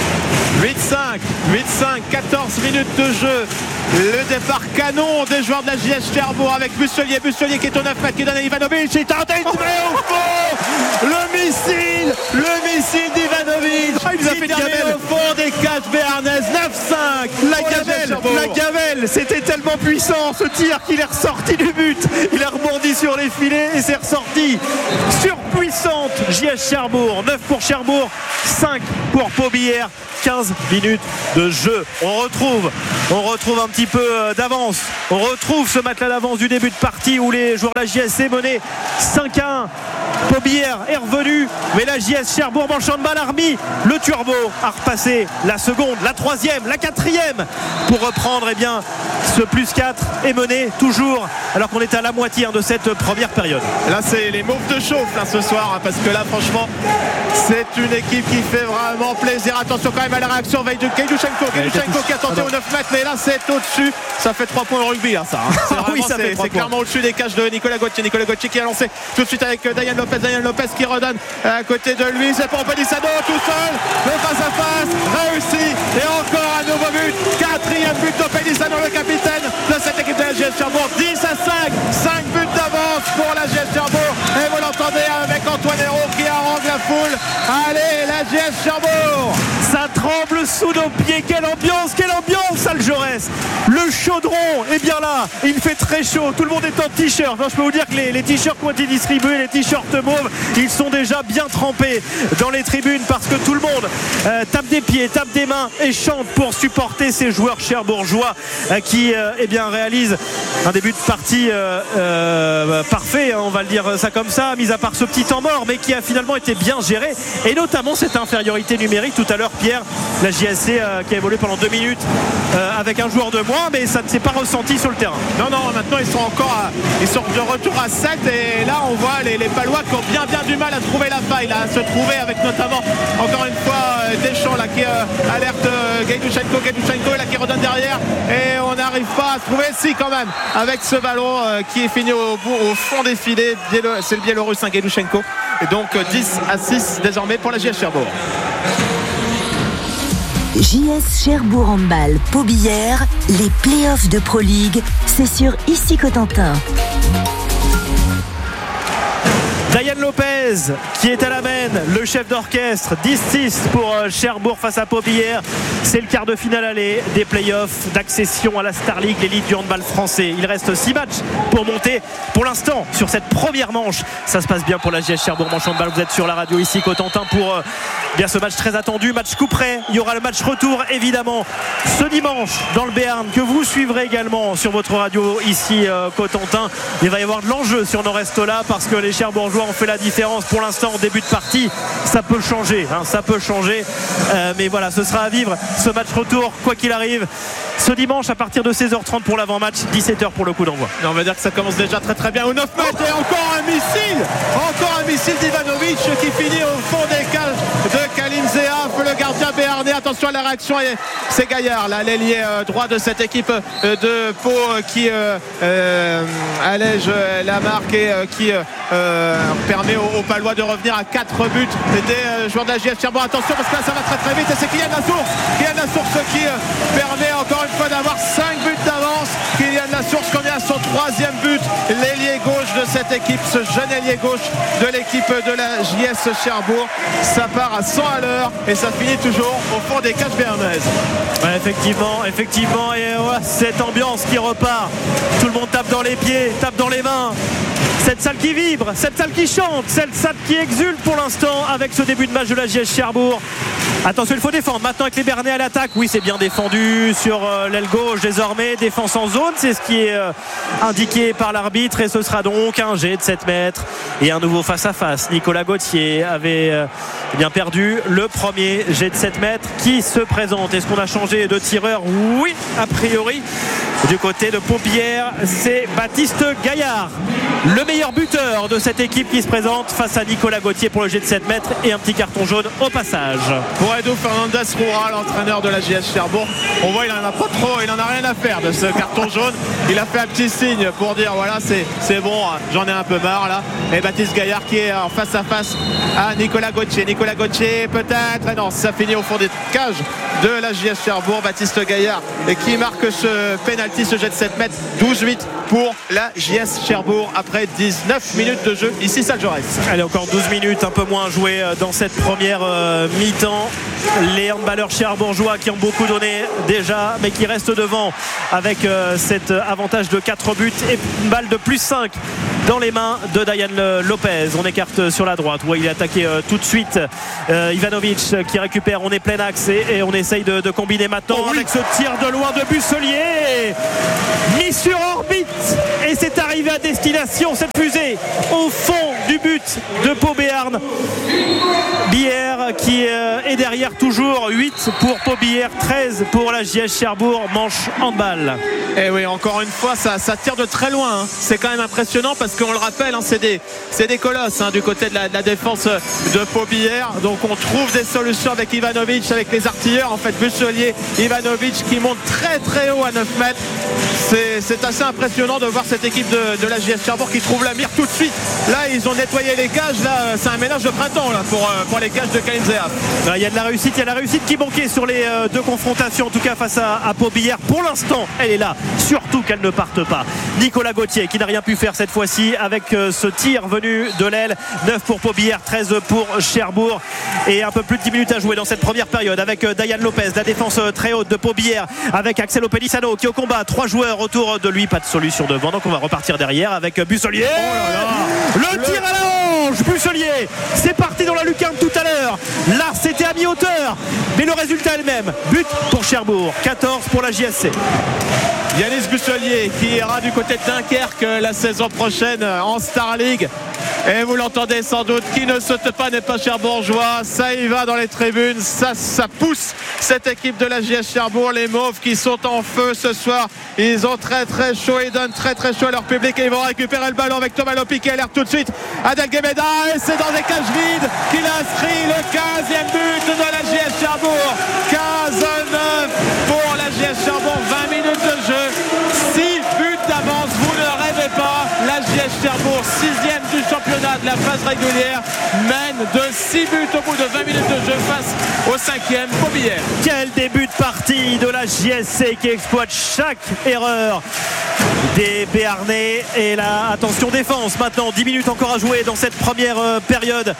huit cinq, huit cinq, quatorze minutes de jeu. Le départ canon des joueurs de la J S Cherbourg avec Busselier. Busselier qui est au neuf mètres, qui donne à Ivanovic. Il tente une vraie au fond. Le missile, le missile d'Ivanovic. Ah, il nous a fait termine au fond des cages béarnaises. neuf cinq. La gamelle, la gamelle. C'était tellement puissant ce tir qu'il est ressorti du but. Il a rebondi sur les filets et c'est ressorti. Surpuissante J S Cherbourg. neuf pour Cherbourg, cinq pour Paubillère. quinze minutes de jeu. On retrouve, on retrouve un petit peu d'avance. On retrouve ce matelas d'avance du début de partie où les joueurs de la J S C menaient cinq à un. Paubillère est revenu, mais la J S Cherbourg manchant de balle a remis le turbo, a repassé la seconde, la troisième, la quatrième pour reprendre eh bien, ce plus quatre et mener toujours alors qu'on est à la moitié hein, de cette première période. Là c'est les moves de chauffe là, ce soir hein, parce que là franchement c'est une équipe qui fait vraiment plaisir. Attention quand même à la réaction de Gajdushenko. Gajdushenko qui a tenté au neuf mètres, mais là c'est au-dessus. Ça fait trois points au rugby là, ça. Hein. C'est, vraiment, oui, ça c'est, c'est clairement au-dessus des cages de Nicolas Gauthier. Nicolas Gauthier qui a lancé tout de suite avec Dayan Lopez. Dayan Lopez qui redonne à côté de lui. C'est pour Pelissano tout seul. Le face à face réussi. Et encore un nouveau but. Quatrième but de Pelissano, le capitaine de cette équipe de la J S Cherbourg. dix à cinq. cinq buts d'avance pour la J S Cherbourg. Et vous l'entendez avec Antoine Hérault qui harangue la foule. Allez, la J S Cherbourg. Ça tremble sous nos pieds. Quelle ambiance, quelle ambiance, Al Jaurès. Le chaudron est bien là. Il fait très chaud. Tout le monde est en t-shirt. Enfin, je peux vous dire que les, les t-shirts qui ont été distribués, les t-shirts mauves, ils sont déjà bien trempés dans les tribunes parce que tout le monde euh, tape des pieds, tape des mains et chante pour supporter ces joueurs cherbourgeois euh, qui euh, eh bien, réalisent un début de partie euh, euh, parfait, hein, on va le dire ça comme ça, mis à part ce petit temps mort, mais qui a finalement été bien géré et notamment cette infériorité numérique. Tout à l'heure, Pierre, la J S C euh, qui a évolué pendant deux minutes euh, avec un joueur de moins, mais ça ne s'est pas ressenti sur le terrain. Non, non, maintenant ils sont encore à, ils sont de retour à sept et là on voit les, les Palois qui ont bien bien du mal à trouver la faille, là, à se trouver avec notamment encore une fois euh, Deschamps là, qui euh, alerte euh, Gajdushenko, Gajdushenko là qui redonne derrière et on n'arrive pas à se trouver, si quand même, avec ce ballon euh, qui est fini au, au fond des filets. C'est le Biélorusse hein, Gajdushenko et donc euh, dix à six désormais pour la J S Cherbourg. J S Cherbourg Handball Paubillère, les playoffs de Pro League, c'est sur Ici Cotentin. Dayan Lopez qui est à la main, le chef d'orchestre. Dix six pour Cherbourg face à Paubillère. C'est le quart de finale aller des playoffs d'accession à la Star League, l'élite du handball français. Il reste six matchs pour monter. Pour l'instant, sur cette première manche, ça se passe bien pour la J S Cherbourg manche handball. Vous êtes sur la radio Ici Cotentin pour euh, bien ce match très attendu, match coup près. Il y aura le match retour évidemment ce dimanche dans le Béarn que vous suivrez également sur votre radio Ici euh, Cotentin. Il va y avoir de l'enjeu si on en reste là parce que les Cherbourgeois ont fait la différence pour l'instant en début de partie. Ça peut changer, hein, ça peut changer. Euh, mais voilà, ce sera à vivre ce match retour, quoi qu'il arrive, ce dimanche à partir de seize heures trente pour l'avant-match, dix-sept heures pour le coup d'envoi. Et on va dire que ça commence déjà très très bien au neuf mètres et encore un missile, encore un missile d'Ivanovic qui finit au fond des cages de Kalim Zeaf, le gardien béarnais. Attention à la réaction, et c'est Gaillard, là, l'ailier euh, droit de cette équipe euh, de Pau euh, qui euh, euh, allège euh, la marque et euh, qui euh, permet aux, aux Palois de revenir à quatre buts des euh, joueurs de la J S Cherbourg. Attention parce que là ça va très très vite et c'est Kylian Lassource, Kylian Lassource qui euh, permet encore une fois d'avoir cinq buts d'avance. Kylian Lassource qui en est à son troisième but, l'ailier gauche de cette équipe, ce jeune ailier gauche de l'équipe de la J S Cherbourg. Ça part à cent à l'heure et ça finit toujours au fond des cages béarnaises. Ouais, effectivement, effectivement, et ouais, cette ambiance qui repart. Tout le monde tape dans les pieds, tape dans les mains. Cette salle qui vibre, cette salle qui chante, cette salle qui exulte pour l'instant avec ce début de match de la J S Cherbourg. Attention, il faut défendre maintenant avec les Bernais à l'attaque. Oui, c'est bien défendu sur euh, l'aile gauche désormais. Défense en zone, c'est ce qui est euh, indiqué par l'arbitre. Et ce sera donc un jet de sept mètres et un nouveau face-à-face. Nicolas Gauthier avait euh, bien perdu le premier jet de sept mètres qui se présente. Est-ce qu'on a changé de tireur? Oui, a priori. Du côté de Paubière, c'est Baptiste Gaillard, le meilleur buteur de cette équipe qui se présente face à Nicolas Gauthier pour le jet de sept mètres et un petit carton jaune au passage. Pour Edo Fernandez Roura, l'entraîneur de la J S Cherbourg, on voit il en a pas trop, il en a rien à faire de ce carton jaune. Il a fait un petit signe pour dire voilà c'est, c'est bon, j'en ai un peu marre là. Et Baptiste Gaillard qui est en face à face à Nicolas Gauthier. Nicolas Gauthier peut-être, non, ça finit au fond des cages de la J S Cherbourg. Baptiste Gaillard et qui marque ce pénalty, ce jet de sept mètres. Douze huit pour la J S Cherbourg après dix-neuf minutes de jeu ici Salle Jaurès. Allez, encore douze minutes, un peu moins joué dans cette première euh, mi-temps. Les handballeurs cherbourgeois qui ont beaucoup donné déjà mais qui restent devant avec euh, cet avantage de quatre buts et une balle de plus cinq dans les mains de Dayan Lopez. On écarte sur la droite. Ouais, il est attaqué euh, tout de suite. euh, Ivanovic qui récupère. On est plein axe et, et on essaye de, de combiner maintenant oh, oui. avec ce tir de loin de Busselier mis sur orbite et c'est arrivé à destination cette fusée au fond du but de Pau Béarn. Bière qui euh, est derrière toujours. Huit pour Pau Bière, treize pour la J S Cherbourg. Manche handball. Et oui, encore une fois ça, ça tire de très loin hein. C'est quand même impressionnant parce qu'on le rappelle hein, c'est, des, c'est des colosses hein, du côté de la, de la défense de Pau Bière. Donc on trouve des solutions avec Ivanovic, avec les artilleurs en fait. Busselier, Ivanovic qui monte très très haut à neuf mètres. C'est, c'est assez impressionnant de voir cette équipe de, de la J S Cherbourg qui trouve la mire tout de suite. Là ils ont nettoyé les cages. Là c'est un ménage de printemps là, pour, pour les cages de Caïnzéa. Il y a de la réussite, il y a la réussite qui manquait sur les euh, deux confrontations en tout cas face à, à Pau Bière. Pour l'instant elle est là, surtout qu'elle ne parte pas. Nicolas Gauthier qui n'a rien pu faire cette fois-ci avec euh, ce tir venu de l'aile. Neuf pour Pau Bière, treize pour Cherbourg et un peu plus de dix minutes à jouer dans cette première période avec euh, Dayan Lopez, la défense euh, très haute de Pau Bière avec Axel Opelissano qui est au combat, trois joueurs autour de lui, pas de solution devant, donc on va repartir derrière avec euh, Busselier. Oh là là. Le, le tir à la hanche, Busselier, c'est parti dans la lucarne tout à l'heure. Là c'était à mi-hauteur mais le résultat est le même. But pour Cherbourg, quatorze pour la J S C. Yanis Busselier qui ira du côté de Dunkerque la saison prochaine en Star League. Et vous l'entendez sans doute, qui ne saute pas n'est pas cherbourgeois. Ça y va dans les tribunes, ça, ça pousse cette équipe de la J S Cherbourg. Les Mauves qui sont en feu ce soir, ils ont très très chaud, ils donnent très très chaud à leur public et ils vont récupérer le ballon avec Thomas Lopi qui alerte tout de suite à Delguemeda et c'est dans des cages vides qu'il a inscrit le quinzième but de la J S Cherbourg. quinze neuf pour la J S Cherbourg, vingt minutes de jeu, six buts d'avance, vous ne rêvez pas. La J S Cherbourg, sixième du championnat de la phase régulière, mène de six buts au bout de vingt minutes de jeu face au cinquième Pau Bière. Quel début de partie de la J S C qui exploite chaque erreur des Béarnais. Et là, attention défense maintenant, dix minutes encore à jouer dans cette première euh, période.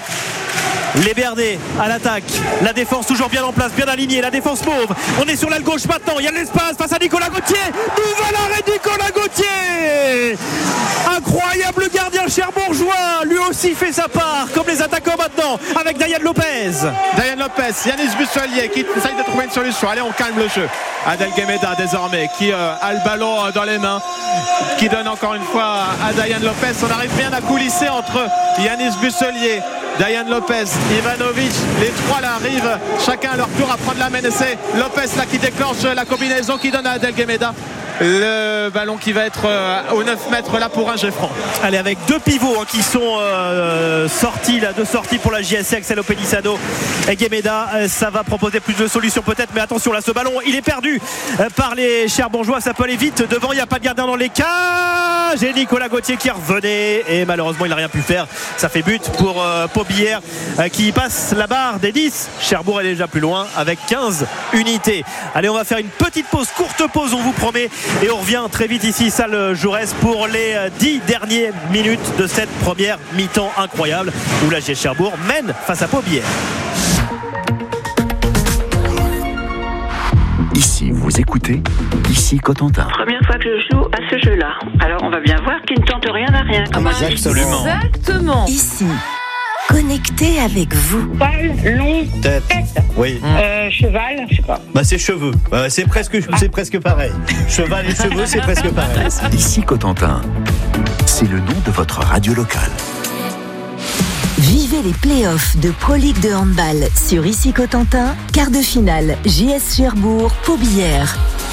Les Béarnais à l'attaque, la défense toujours bien en place, bien alignée, la défense mauve. On est sur l'aile gauche maintenant, il y a de l'espace face à Nicolas Gauthier. Nouvel arrêt de Nicolas Gauthier. Incroyable gardien cherbourgeois, lui aussi fait sa part, comme les attaquants maintenant, avec Dayan Lopez. Dayan Lopez, Yanis Busselier qui essaye de trouver une solution. Allez, on calme le jeu. Adel Guemeda désormais qui euh, a le ballon euh, dans les mains, qui donne encore une fois à Dayan Lopez. On arrive bien à coulisser entre Yanis Busselier, Dayan Lopez, Ivanovic, les trois là arrivent chacun à leur tour à prendre la main et c'est Lopez là qui déclenche la combinaison qui donne à Adel Guemeda. Le ballon qui va être euh, aux neuf mètres là pour un jet franc. Allez, avec deux pivots hein, qui sont euh, sortis là, deux sorties pour la J S C, Axel Opelissano et Guemeda. Euh, ça va proposer plus de solutions peut-être, mais attention là, ce ballon il est perdu euh, par les cherbourgeois. Ça peut aller vite. Devant, il n'y a pas de gardien dans les cages. Et Nicolas Gauthier qui revenait et malheureusement il n'a rien pu faire. Ça fait but pour euh, Pau Bière euh, qui passe la barre des dix. Cherbourg est déjà plus loin avec quinze unités. Allez, on va faire une petite pause, courte pause, on vous promet. Et on revient très vite ici, Salle Jaurès, pour les dix dernières minutes de cette première mi-temps incroyable où la J S Cherbourg mène face à Pau Bière. Ici, vous Vous écoutez ici Cotentin. Première fois que je joue à ce jeu-là. Alors on va bien voir qu'il ne tente rien à rien. Ah bah, Absolument. Exactement. Ici, connecté avec vous. Poil, long, Tête. tête. Oui. Euh, cheval, je sais pas. Bah c'est cheveux. Euh, c'est presque, c'est presque pareil. Cheval et cheveux, c'est presque pareil. Ici Cotentin. C'est le nom de votre radio locale. Vivez les playoffs de Pro League de handball sur Ici Cotentin, quart de finale J S Cherbourg, Paubière.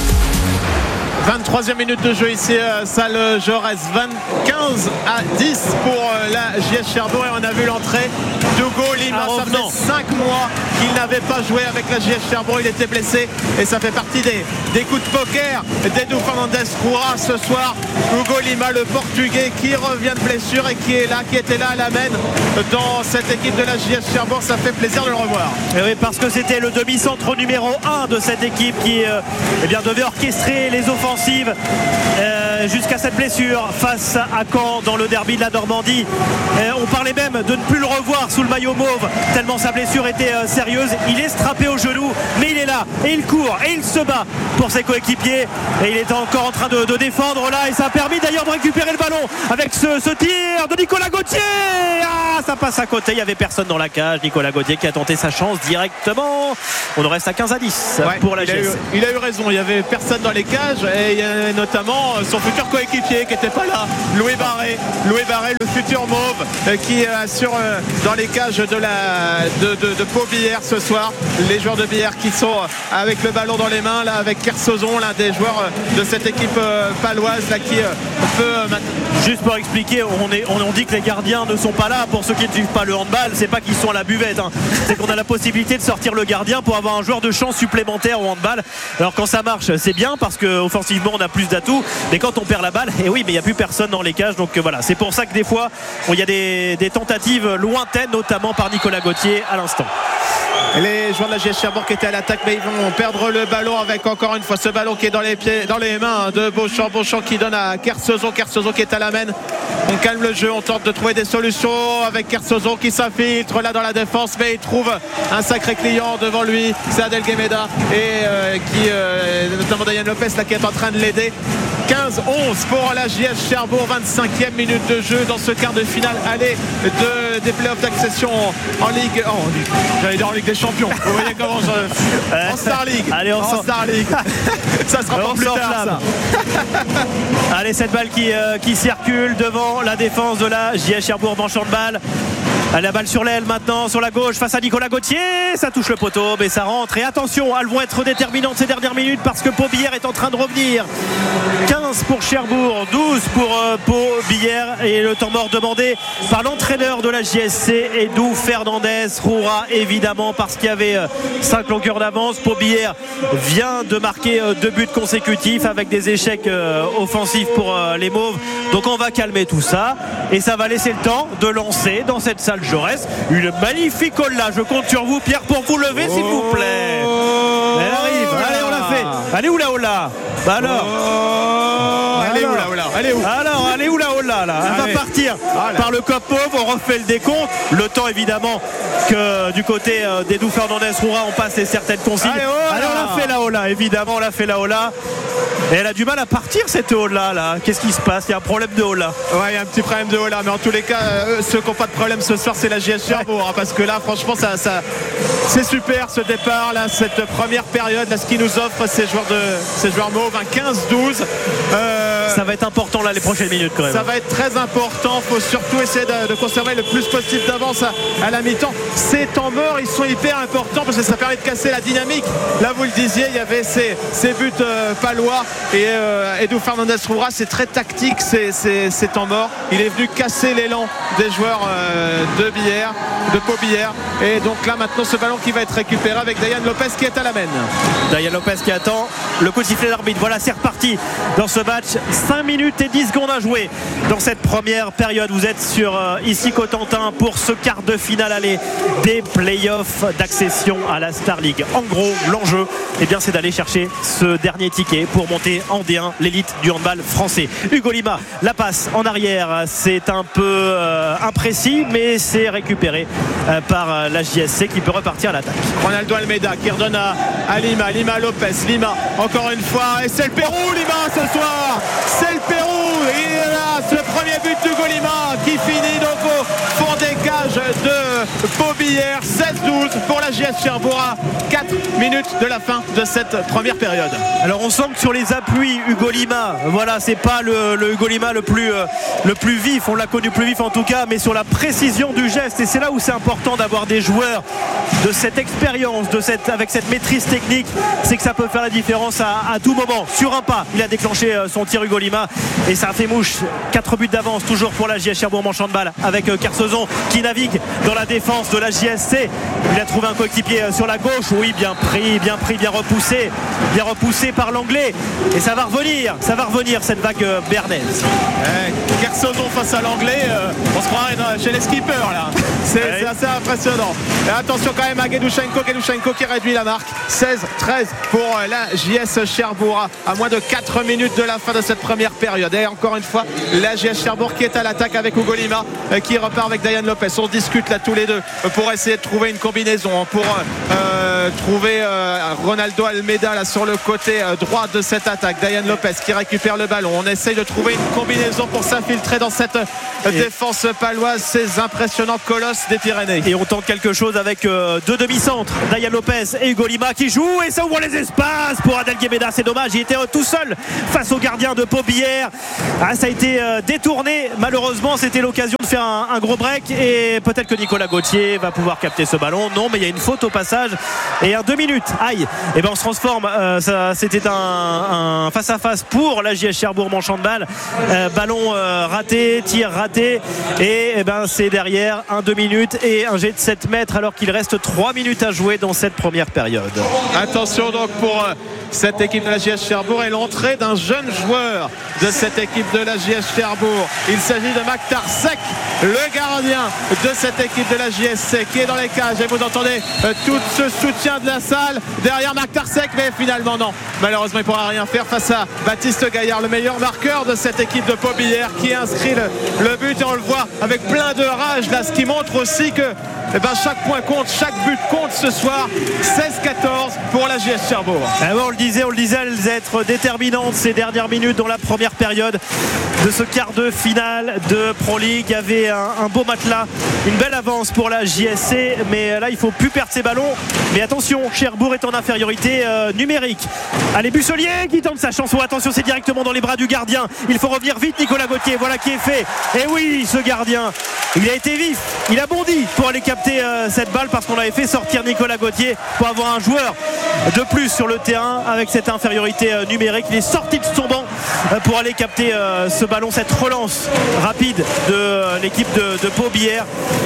vingt-troisième minute de jeu ici à salle Jaurès, quinze à dix pour la J S Cherbourg, et on a vu l'entrée d'Hugo Lima. Ça fait cinq mois qu'il n'avait pas joué avec la J S Cherbourg, il était blessé et ça fait partie des, des coups de poker d'Edu Fernandez Roura ce soir. Hugo Lima, le portugais qui revient de blessure et qui est là, qui était là à la main dans cette équipe de la J S Cherbourg, ça fait plaisir de le revoir. Et oui, parce que c'était le demi-centre numéro un de cette équipe qui euh, eh bien, devait orchestrer les offensives euh, jusqu'à cette blessure face à Caen dans le derby de la Normandie. Euh, on parlait même de ne plus le revoir sous le maillot mauve tellement sa blessure était euh, sérieuse. Il est strappé au genou, mais il est là et il court et il se bat pour ses coéquipiers et il est encore en train de, de défendre là, et ça a permis d'ailleurs de récupérer le ballon avec ce, ce tir de Nicolas Gauthier. Ah, ça passe à côté, il n'y avait personne dans la cage. Nicolas Gauthier qui a tenté sa chance directement. On en reste à quinze à dix ouais, pour la il G S. A eu, il a eu raison, il n'y avait personne dans les cages, et il y avait notamment son futur coéquipier qui n'était pas là, Louis Barré. Louis Barré, le futur mauve, qui assure dans les cages de, la, de, de, de Pau Billère ce soir. Les joueurs de Billère qui sont avec le ballon dans les mains, là, avec Kersozon, l'un des joueurs de cette équipe paloise là, qui peut. Juste pour expliquer, on, est, on, on dit que les gardiens ne sont pas là. Pour ceux qui ne suivent pas le handball, c'est pas qu'ils sont à la buvette, hein. C'est qu'on a la possibilité de sortir le gardien pour avoir un joueur de champ supplémentaire au handball. Alors quand ça marche, c'est bien parce qu'offensivement on a plus d'atouts, mais quand on perd la balle, et oui, mais il n'y a plus personne dans les cages. Donc voilà, c'est pour ça que des fois il y a des, des tentatives lointaines, notamment par Nicolas Gauthier à l'instant. Les joueurs de la J S Cherbourg qui étaient à l'attaque, mais ils vont perdre le ballon avec encore une fois ce ballon qui est dans les pieds, dans les mains de Beauchamp. Beauchamp qui donne à Kersozon. Kersozon qui est à la main. On calme le jeu, on tente de trouver des solutions avec Kersozon qui s'infiltre là dans la défense, mais il trouve un sacré client devant lui, c'est Adel Guemeda, et euh, qui euh, notamment Dayan Lopez là qui est en train de l'aider. quinze onze pour la J S Cherbourg, vingt-cinquième minute de jeu dans ce quart de finale aller de, des playoffs d'accession en Ligue, oh, j'allais dire en Ligue des Champions. Vous voyez comment je... en Star League. Allez, on en sort... Star League. Ça sera pas plus tard, ça. Allez, cette balle qui, euh, qui circule devant la défense de la J S Cherbourg, manchant de balle. La balle sur l'aile maintenant, sur la gauche face à Nicolas Gauthier, ça touche le poteau mais ça rentre, et attention, elles vont être déterminantes ces dernières minutes parce que Pau Billère est en train de revenir. Quinze pour Cherbourg, douze pour euh, Pau Billère, et le temps mort demandé par l'entraîneur de la J S C, Edu Fernandez Roura, évidemment parce qu'il y avait euh, cinq longueurs d'avance. Pau Billère vient de marquer euh, deux buts consécutifs avec des échecs euh, offensifs pour euh, les Mauves, donc on va calmer tout ça et ça va laisser le temps de lancer dans cette salle Jaurès une magnifique Ola. Je compte sur vous, Pierre, pour vous lever, s'il vous plaît. Elle arrive, allez, on l'a fait. Allez où la Ola? Bah alors oh, elle est où la Ola? Elle est où? Alors, elle est où la Ola là? Elle allez. Va partir voilà. Par le cop pauvre, on refait le décompte. Le temps évidemment que du côté euh, d'Edu Fernandez Roura on passe les certaines consignes. Allez, allez, on l'a fait la Ola, évidemment on l'a fait la Ola. Et elle a du mal à partir cette Ola là. Qu'est-ce qui se passe? Il y a un problème de Ola. Ouais, il y a un petit problème de Ola, mais en tous les cas, euh, ceux qui n'ont pas de problème ce soir, c'est la J S Cherbourg, hein, parce que là, franchement, ça, ça, c'est super ce départ là, cette première période, là, ce qui nous offre ces joueurs de, ces joueurs mauves, un quinze douze. Euh, ça va être important là les prochaines minutes quand même. Ça va être très important. Il faut surtout essayer de, de conserver le plus possible d'avance à, à la mi-temps. Ces temps morts, ils sont hyper importants parce que ça permet de casser la dynamique. Là, vous le disiez, il y avait ces, ces buts euh, palois. Et euh, Edu Fernandez Roura, c'est très tactique ces, ces, ces temps morts. Il est venu casser l'élan des joueurs euh, de Billère, de Pau Billère. Et donc là maintenant ce ballon qui va être récupéré avec Dayan Lopez qui est à la main. Dayan Lopez qui attend le coup de sifflet d'arbitre. Voilà, c'est reparti dans ce match. cinq minutes et dix secondes à jouer dans cette première période. Vous êtes sur euh, ici Cotentin pour ce quart de finale aller des playoffs d'accession à la Star League. En gros, l'enjeu, eh bien, c'est d'aller chercher ce dernier ticket pour monter en D un, l'élite du handball français. Hugo Lima, la passe en arrière, c'est un peu euh, imprécis, mais c'est récupéré euh, par euh, la J S C qui peut repartir à l'attaque. Ronaldo Almeida qui redonne à, à Lima, Lima Lopez, Lima encore une fois, et c'est le Pérou, Lima ce soir, c'est le Pérou, il est là, c'est le premier but d'Hugo Lima qui finit donc au fond des cages de Pobillère. Seize douze pour la J S Cherbourg à quatre minutes de la fin de cette première période. Alors on sent que sur les appuis, Hugo Lima, voilà, c'est pas le, le Hugo Lima le plus, euh, le plus vif, on l'a connu plus vif en tout cas, mais sur la précision du geste, et c'est là où c'est important d'avoir des joueurs de cette expérience, de cette, avec cette maîtrise technique, c'est que ça peut faire la différence à, à tout moment. Sur un pas, il a déclenché euh, son tir Hugo Lima et ça a fait mouche. quatre buts d'avance toujours pour la J S Cherbourg Manche Handball avec euh, Kersozon qui navigue dans la défense de la J S C. Il a trouvé un coéquipier euh, sur la gauche, oui, bien pris, bien pris, bien repoussé, bien repoussé par l'anglais, et ça va revenir, ça va revenir cette vague euh, bernaise. Eh, Kersozon face à l'anglais, euh, on se croirait dans, chez les skippers là. C'est, ouais. c'est assez impressionnant. Et attention quand même à Gedushenko, Gedushenko qui réduit la marque. seize treize pour la J S Cherbourg à moins de quatre minutes de la fin de cette première période. Et encore une fois, la J S Cherbourg qui est à l'attaque avec Hugo Lima qui repart avec Diane Lopez. On discute là tous les deux pour essayer de trouver une combinaison, pour euh, trouver euh, Ronaldo Almeida là sur le côté euh, droit de cette attaque. Diane Lopez qui récupère le ballon. On essaye de trouver une combinaison pour s'infiltrer dans cette euh, défense paloise, ces impressionnants colosses des Pyrénées. Et on tente quelque chose avec euh, deux demi-centres, Diane Lopez et Hugo Lima qui jouent, et ça ouvre les espaces pour Adel Guébeda. C'est dommage, il était euh, tout seul face au gardien de Pobillère. Ah, ça a été euh, détourné, malheureusement c'était l'occasion de faire un, un gros break, et peut-être que Nicolas Gauthier va pouvoir capter ce ballon. Non, mais il y a une faute au passage et un deux minutes. Aïe, et ben on se transforme. Euh, ça, c'était un, un face-à-face pour la J S Cherbourg Manche Handball. Euh, ballon euh, raté, tir raté, et, et ben c'est derrière un deux minutes et un jet de sept mètres alors qu'il reste trois minutes à jouer dans cette première période. Attention donc pour euh, cette équipe de la J S Cherbourg et l'entrée d'un jeune joueur de cette équipe de la J S Cherbourg. Il s'agit de Maktar Sek, le gardien de cette équipe de la J S C qui est dans les cages, et vous entendez euh, tout ce soutien de la salle derrière Maktar Sek, mais finalement non, malheureusement il ne pourra rien faire face à Baptiste Gaillard, le meilleur marqueur de cette équipe de Pobillère qui inscrit le, le but, et on le voit avec plein de rage là, ce qui montre aussi que eh ben, chaque point compte, chaque but compte ce soir. Seize quatorze pour la J S Cherbourg. Ah ouais, on le disait, on le disait, elles être déterminantes ces dernières minutes dans la première période de ce quart de finale de Pro League. Il y avait un, un beau matelas, une belle avance pour la J S C, mais là il faut plus perdre ses ballons. Mais attention, Cherbourg est en infériorité euh, numérique. Allez, Busselier qui tente sa chance. Oh, attention, c'est directement dans les bras du gardien. Il faut revenir vite, Nicolas Gauthier. Voilà qui est fait. Et oui, ce gardien, il a été vif, il a bondi pour aller capter euh, cette balle, parce qu'on avait fait sortir Nicolas Gauthier pour avoir un joueur de plus sur le terrain avec cette infériorité euh, numérique. Il est sorti de son banc euh, pour aller capter euh, ce ballon, cette relance rapide de euh, l'équipe de, de Pobillère.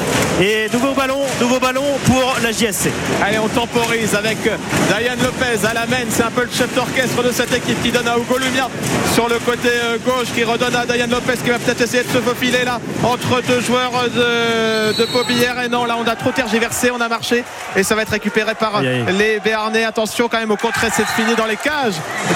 Et nouveau ballon, nouveau ballon pour la J S C. Allez, on temporise avec Diane Lopez à la main. C'est un peu le chef d'orchestre de cette équipe qui donne à Hugo Lima sur le côté gauche, qui redonne à Diane Lopez qui va peut-être essayer de se faufiler là entre deux joueurs de, de Pobillère. Et non, là on a trop tergiversé, on a marché, et ça va être récupéré par aïe, aïe. les Béarnais. Attention quand même au contre, c'est fini dans les cages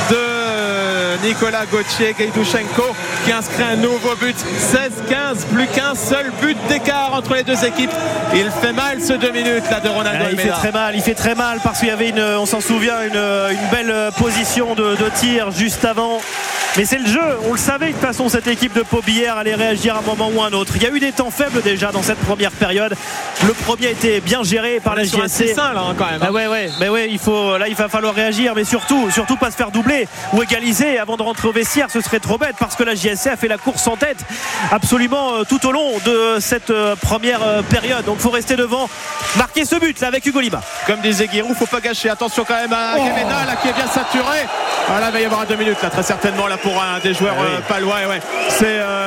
de Nicolas Gauthier. Gedushenko qui inscrit un nouveau but. Seize quinze, plus qu'un seul but d'écart entre les deux équipes. Il fait mal ce deux minutes là de Ronaldo. Ah, il fait très mal, il fait très mal parce qu'il y avait une, on s'en souvient, une, une belle position de, de tir juste avant. Mais c'est le jeu, on le savait de toute façon, cette équipe de Pobillère allait réagir à un moment ou à un autre. Il y a eu des temps faibles déjà dans cette première période. Le premier a été bien géré par la J S C. C'est ça là hein, quand même. Hein. Ah ouais ouais, mais ouais, il faut, là il va falloir réagir, mais surtout, surtout pas se faire doubler ou égaliser avant de rentrer au vestiaire. Ce serait trop bête parce que la J S C a fait la course en tête absolument euh, tout au long de cette euh, première euh, période. Donc il faut rester devant, marquer ce but là avec Hugo Lima. Comme disait Giroud, faut pas gâcher. Attention quand même à oh. Guébeda là qui est bien saturé. Ah, là il va y avoir deux minutes là très certainement là pour un des joueurs ah oui. euh, palois. Et ouais, c'est euh,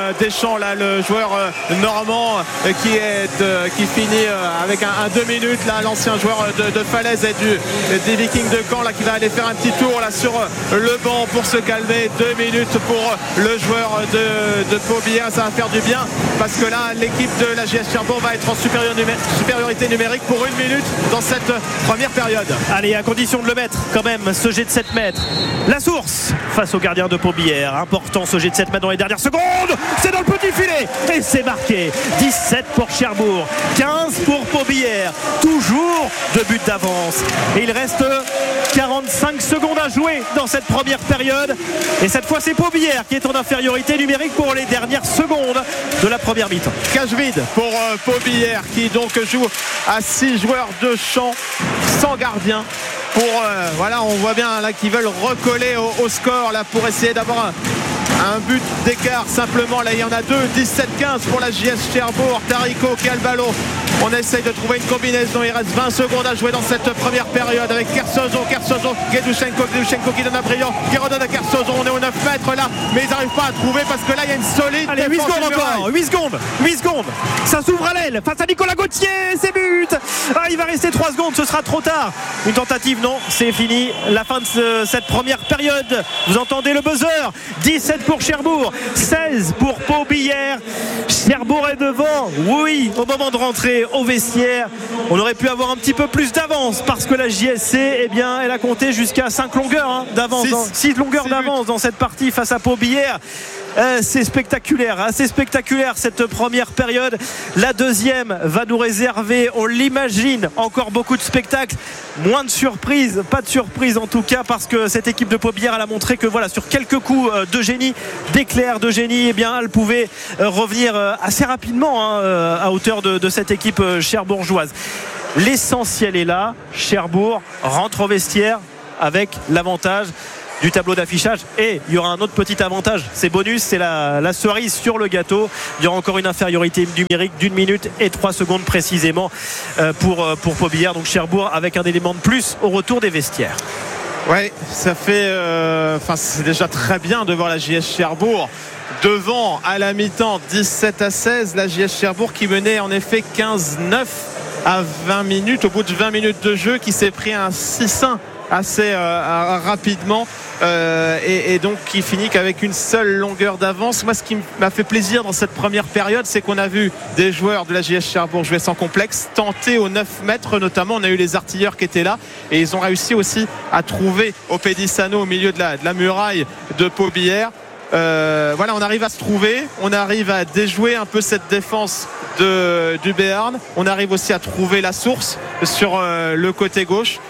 Deschamps, là, le joueur normand qui, est, qui finit avec un, un deux minutes, là, l'ancien joueur de, de Falaise et du, des Vikings de Caen là, qui va aller faire un petit tour là, sur le banc pour se calmer. Deux minutes pour le joueur de, de Paubillère, ça va faire du bien parce que là l'équipe de la J S Cherbourg va être en supérieur numé- supériorité numérique pour une minute dans cette première période. Allez, à condition de le mettre quand même, ce jet de sept mètres. La source face au gardien de Paubillère. Important ce jet de sept mètres dans les dernières secondes. C'est dans le petit filet et c'est marqué. dix-sept pour Cherbourg, quinze pour Paubillère. Toujours deux buts d'avance. Et il reste quarante-cinq secondes à jouer dans cette première période. Et cette fois, c'est Paubillère qui est en infériorité numérique pour les dernières secondes de la première mi-temps. Cage vide pour euh, Paubillère qui donc joue à six joueurs de champ sans gardien. Pour euh, voilà, on voit bien là qu'ils veulent recoller au, au score là pour essayer d'avoir un, un but d'écart simplement. Là il y en a deux, dix-sept quinze pour la J S Cherbourg. Tarico qui a le ballon. On essaye de trouver une combinaison. Il reste vingt secondes à jouer dans cette première période avec Kersozon, Kersozon, Gedushenko, Gedushenko qui donne un brillant, qui redonne à Kersozon. On est aux neuf mètres là, mais ils n'arrivent pas à trouver parce que là il y a une solide. Allez, huit secondes encore, huit secondes, huit secondes. Ça s'ouvre à l'aile face à Nicolas Gauthier, c'est but. Ah, il va rester trois secondes, ce sera trop tard. Une tentative, non, c'est fini. La fin de ce, cette première période. Vous entendez le buzzer. dix-sept pour Cherbourg, seize pour Paubillère. Cherbourg est devant. Oui, au moment de rentrer au vestiaire, on aurait pu avoir un petit peu plus d'avance parce que la J S C, eh bien, elle a compté jusqu'à cinq longueurs hein, d'avance, six longueurs six d'avance buts dans cette partie face à Paubillère. Euh, c'est spectaculaire, assez spectaculaire cette première période. La deuxième va nous réserver, on l'imagine, encore beaucoup de spectacles, moins de surprises, pas de surprise en tout cas, parce que cette équipe de Paubillère elle a montré que voilà, sur quelques coups de génie, d'éclair de génie, eh bien, elle pouvait revenir assez rapidement hein, à hauteur de, de cette équipe cherbourgeoise. L'essentiel est là, Cherbourg rentre au vestiaire avec l'avantage du tableau d'affichage et il y aura un autre petit avantage, c'est bonus, c'est la, la cerise sur le gâteau. Il y aura encore une infériorité numérique d'une minute et trois secondes précisément pour, pour Paubillère, donc Cherbourg avec un élément de plus au retour des vestiaires. Ouais, ça fait enfin euh, c'est déjà très bien de voir la J S Cherbourg devant à la mi-temps dix-sept à seize, la J S Cherbourg qui menait en effet quinze neuf à vingt minutes, au bout de vingt minutes de jeu, qui s'est pris un six un assez euh, rapidement euh, et, et donc qui finit qu'avec une seule longueur d'avance. Moi ce qui m'a fait plaisir dans cette première période, c'est qu'on a vu des joueurs de la J S Cherbourg jouer sans complexe, tenter aux neuf mètres notamment. On a eu les artilleurs qui étaient là et ils ont réussi aussi à trouver au Pédissano au milieu de la, de la muraille de Paubillère. Euh, voilà, on arrive à se trouver, on arrive à déjouer un peu cette défense de, du Béarn, on arrive aussi à trouver la source sur euh, le côté gauche.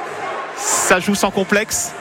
Ça joue sans complexe,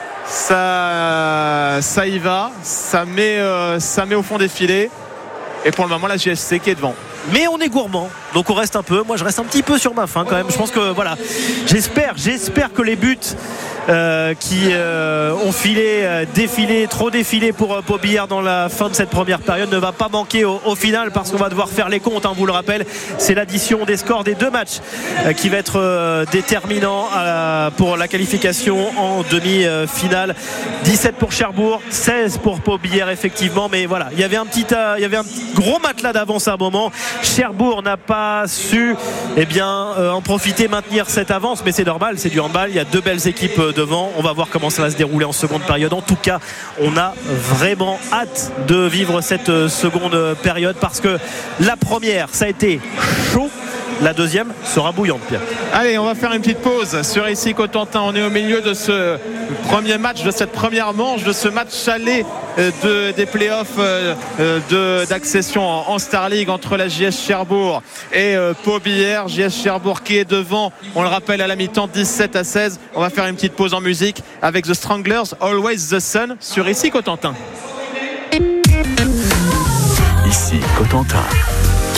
ça, ça y va, ça met, euh, ça met au fond des filets. Et pour le moment, la J S C qui est devant. Mais on est gourmand, donc on reste un peu. Moi, je reste un petit peu sur ma faim quand même. Je pense que voilà, j'espère, j'espère que les buts euh, qui euh, ont filé, euh, défilé, trop défilé pour euh, Paubillère dans la fin de cette première période ne va pas manquer au, au final, parce qu'on va devoir faire les comptes. Hein, vous le rappelle, c'est l'addition des scores des deux matchs euh, qui va être euh, déterminant euh, pour la qualification en demi-finale. dix-sept pour Cherbourg, seize pour Paubillère effectivement. Mais voilà, il y avait un petit, euh, il y avait un petit gros matelas d'avance à un moment. Cherbourg n'a pas su eh bien, euh, en profiter, maintenir cette avance, mais c'est normal, c'est du handball, il y a deux belles équipes euh, devant. On va voir comment ça va se dérouler en seconde période. En tout cas, on a vraiment hâte de vivre cette euh, seconde période, parce que la première, ça a été chaud. La deuxième sera bouillante, Pierre. Allez, on va faire une petite pause sur ici Cotentin. On est au milieu de ce premier match, de cette première manche, de ce match aller de, des playoffs de, d'accession en, en Star League entre la J S Cherbourg et euh, Paubillère. J S Cherbourg qui est devant, on le rappelle, à la mi-temps dix-sept à seize. On va faire une petite pause en musique avec The Stranglers, Always the Sun, sur ici Cotentin. Ici Cotentin.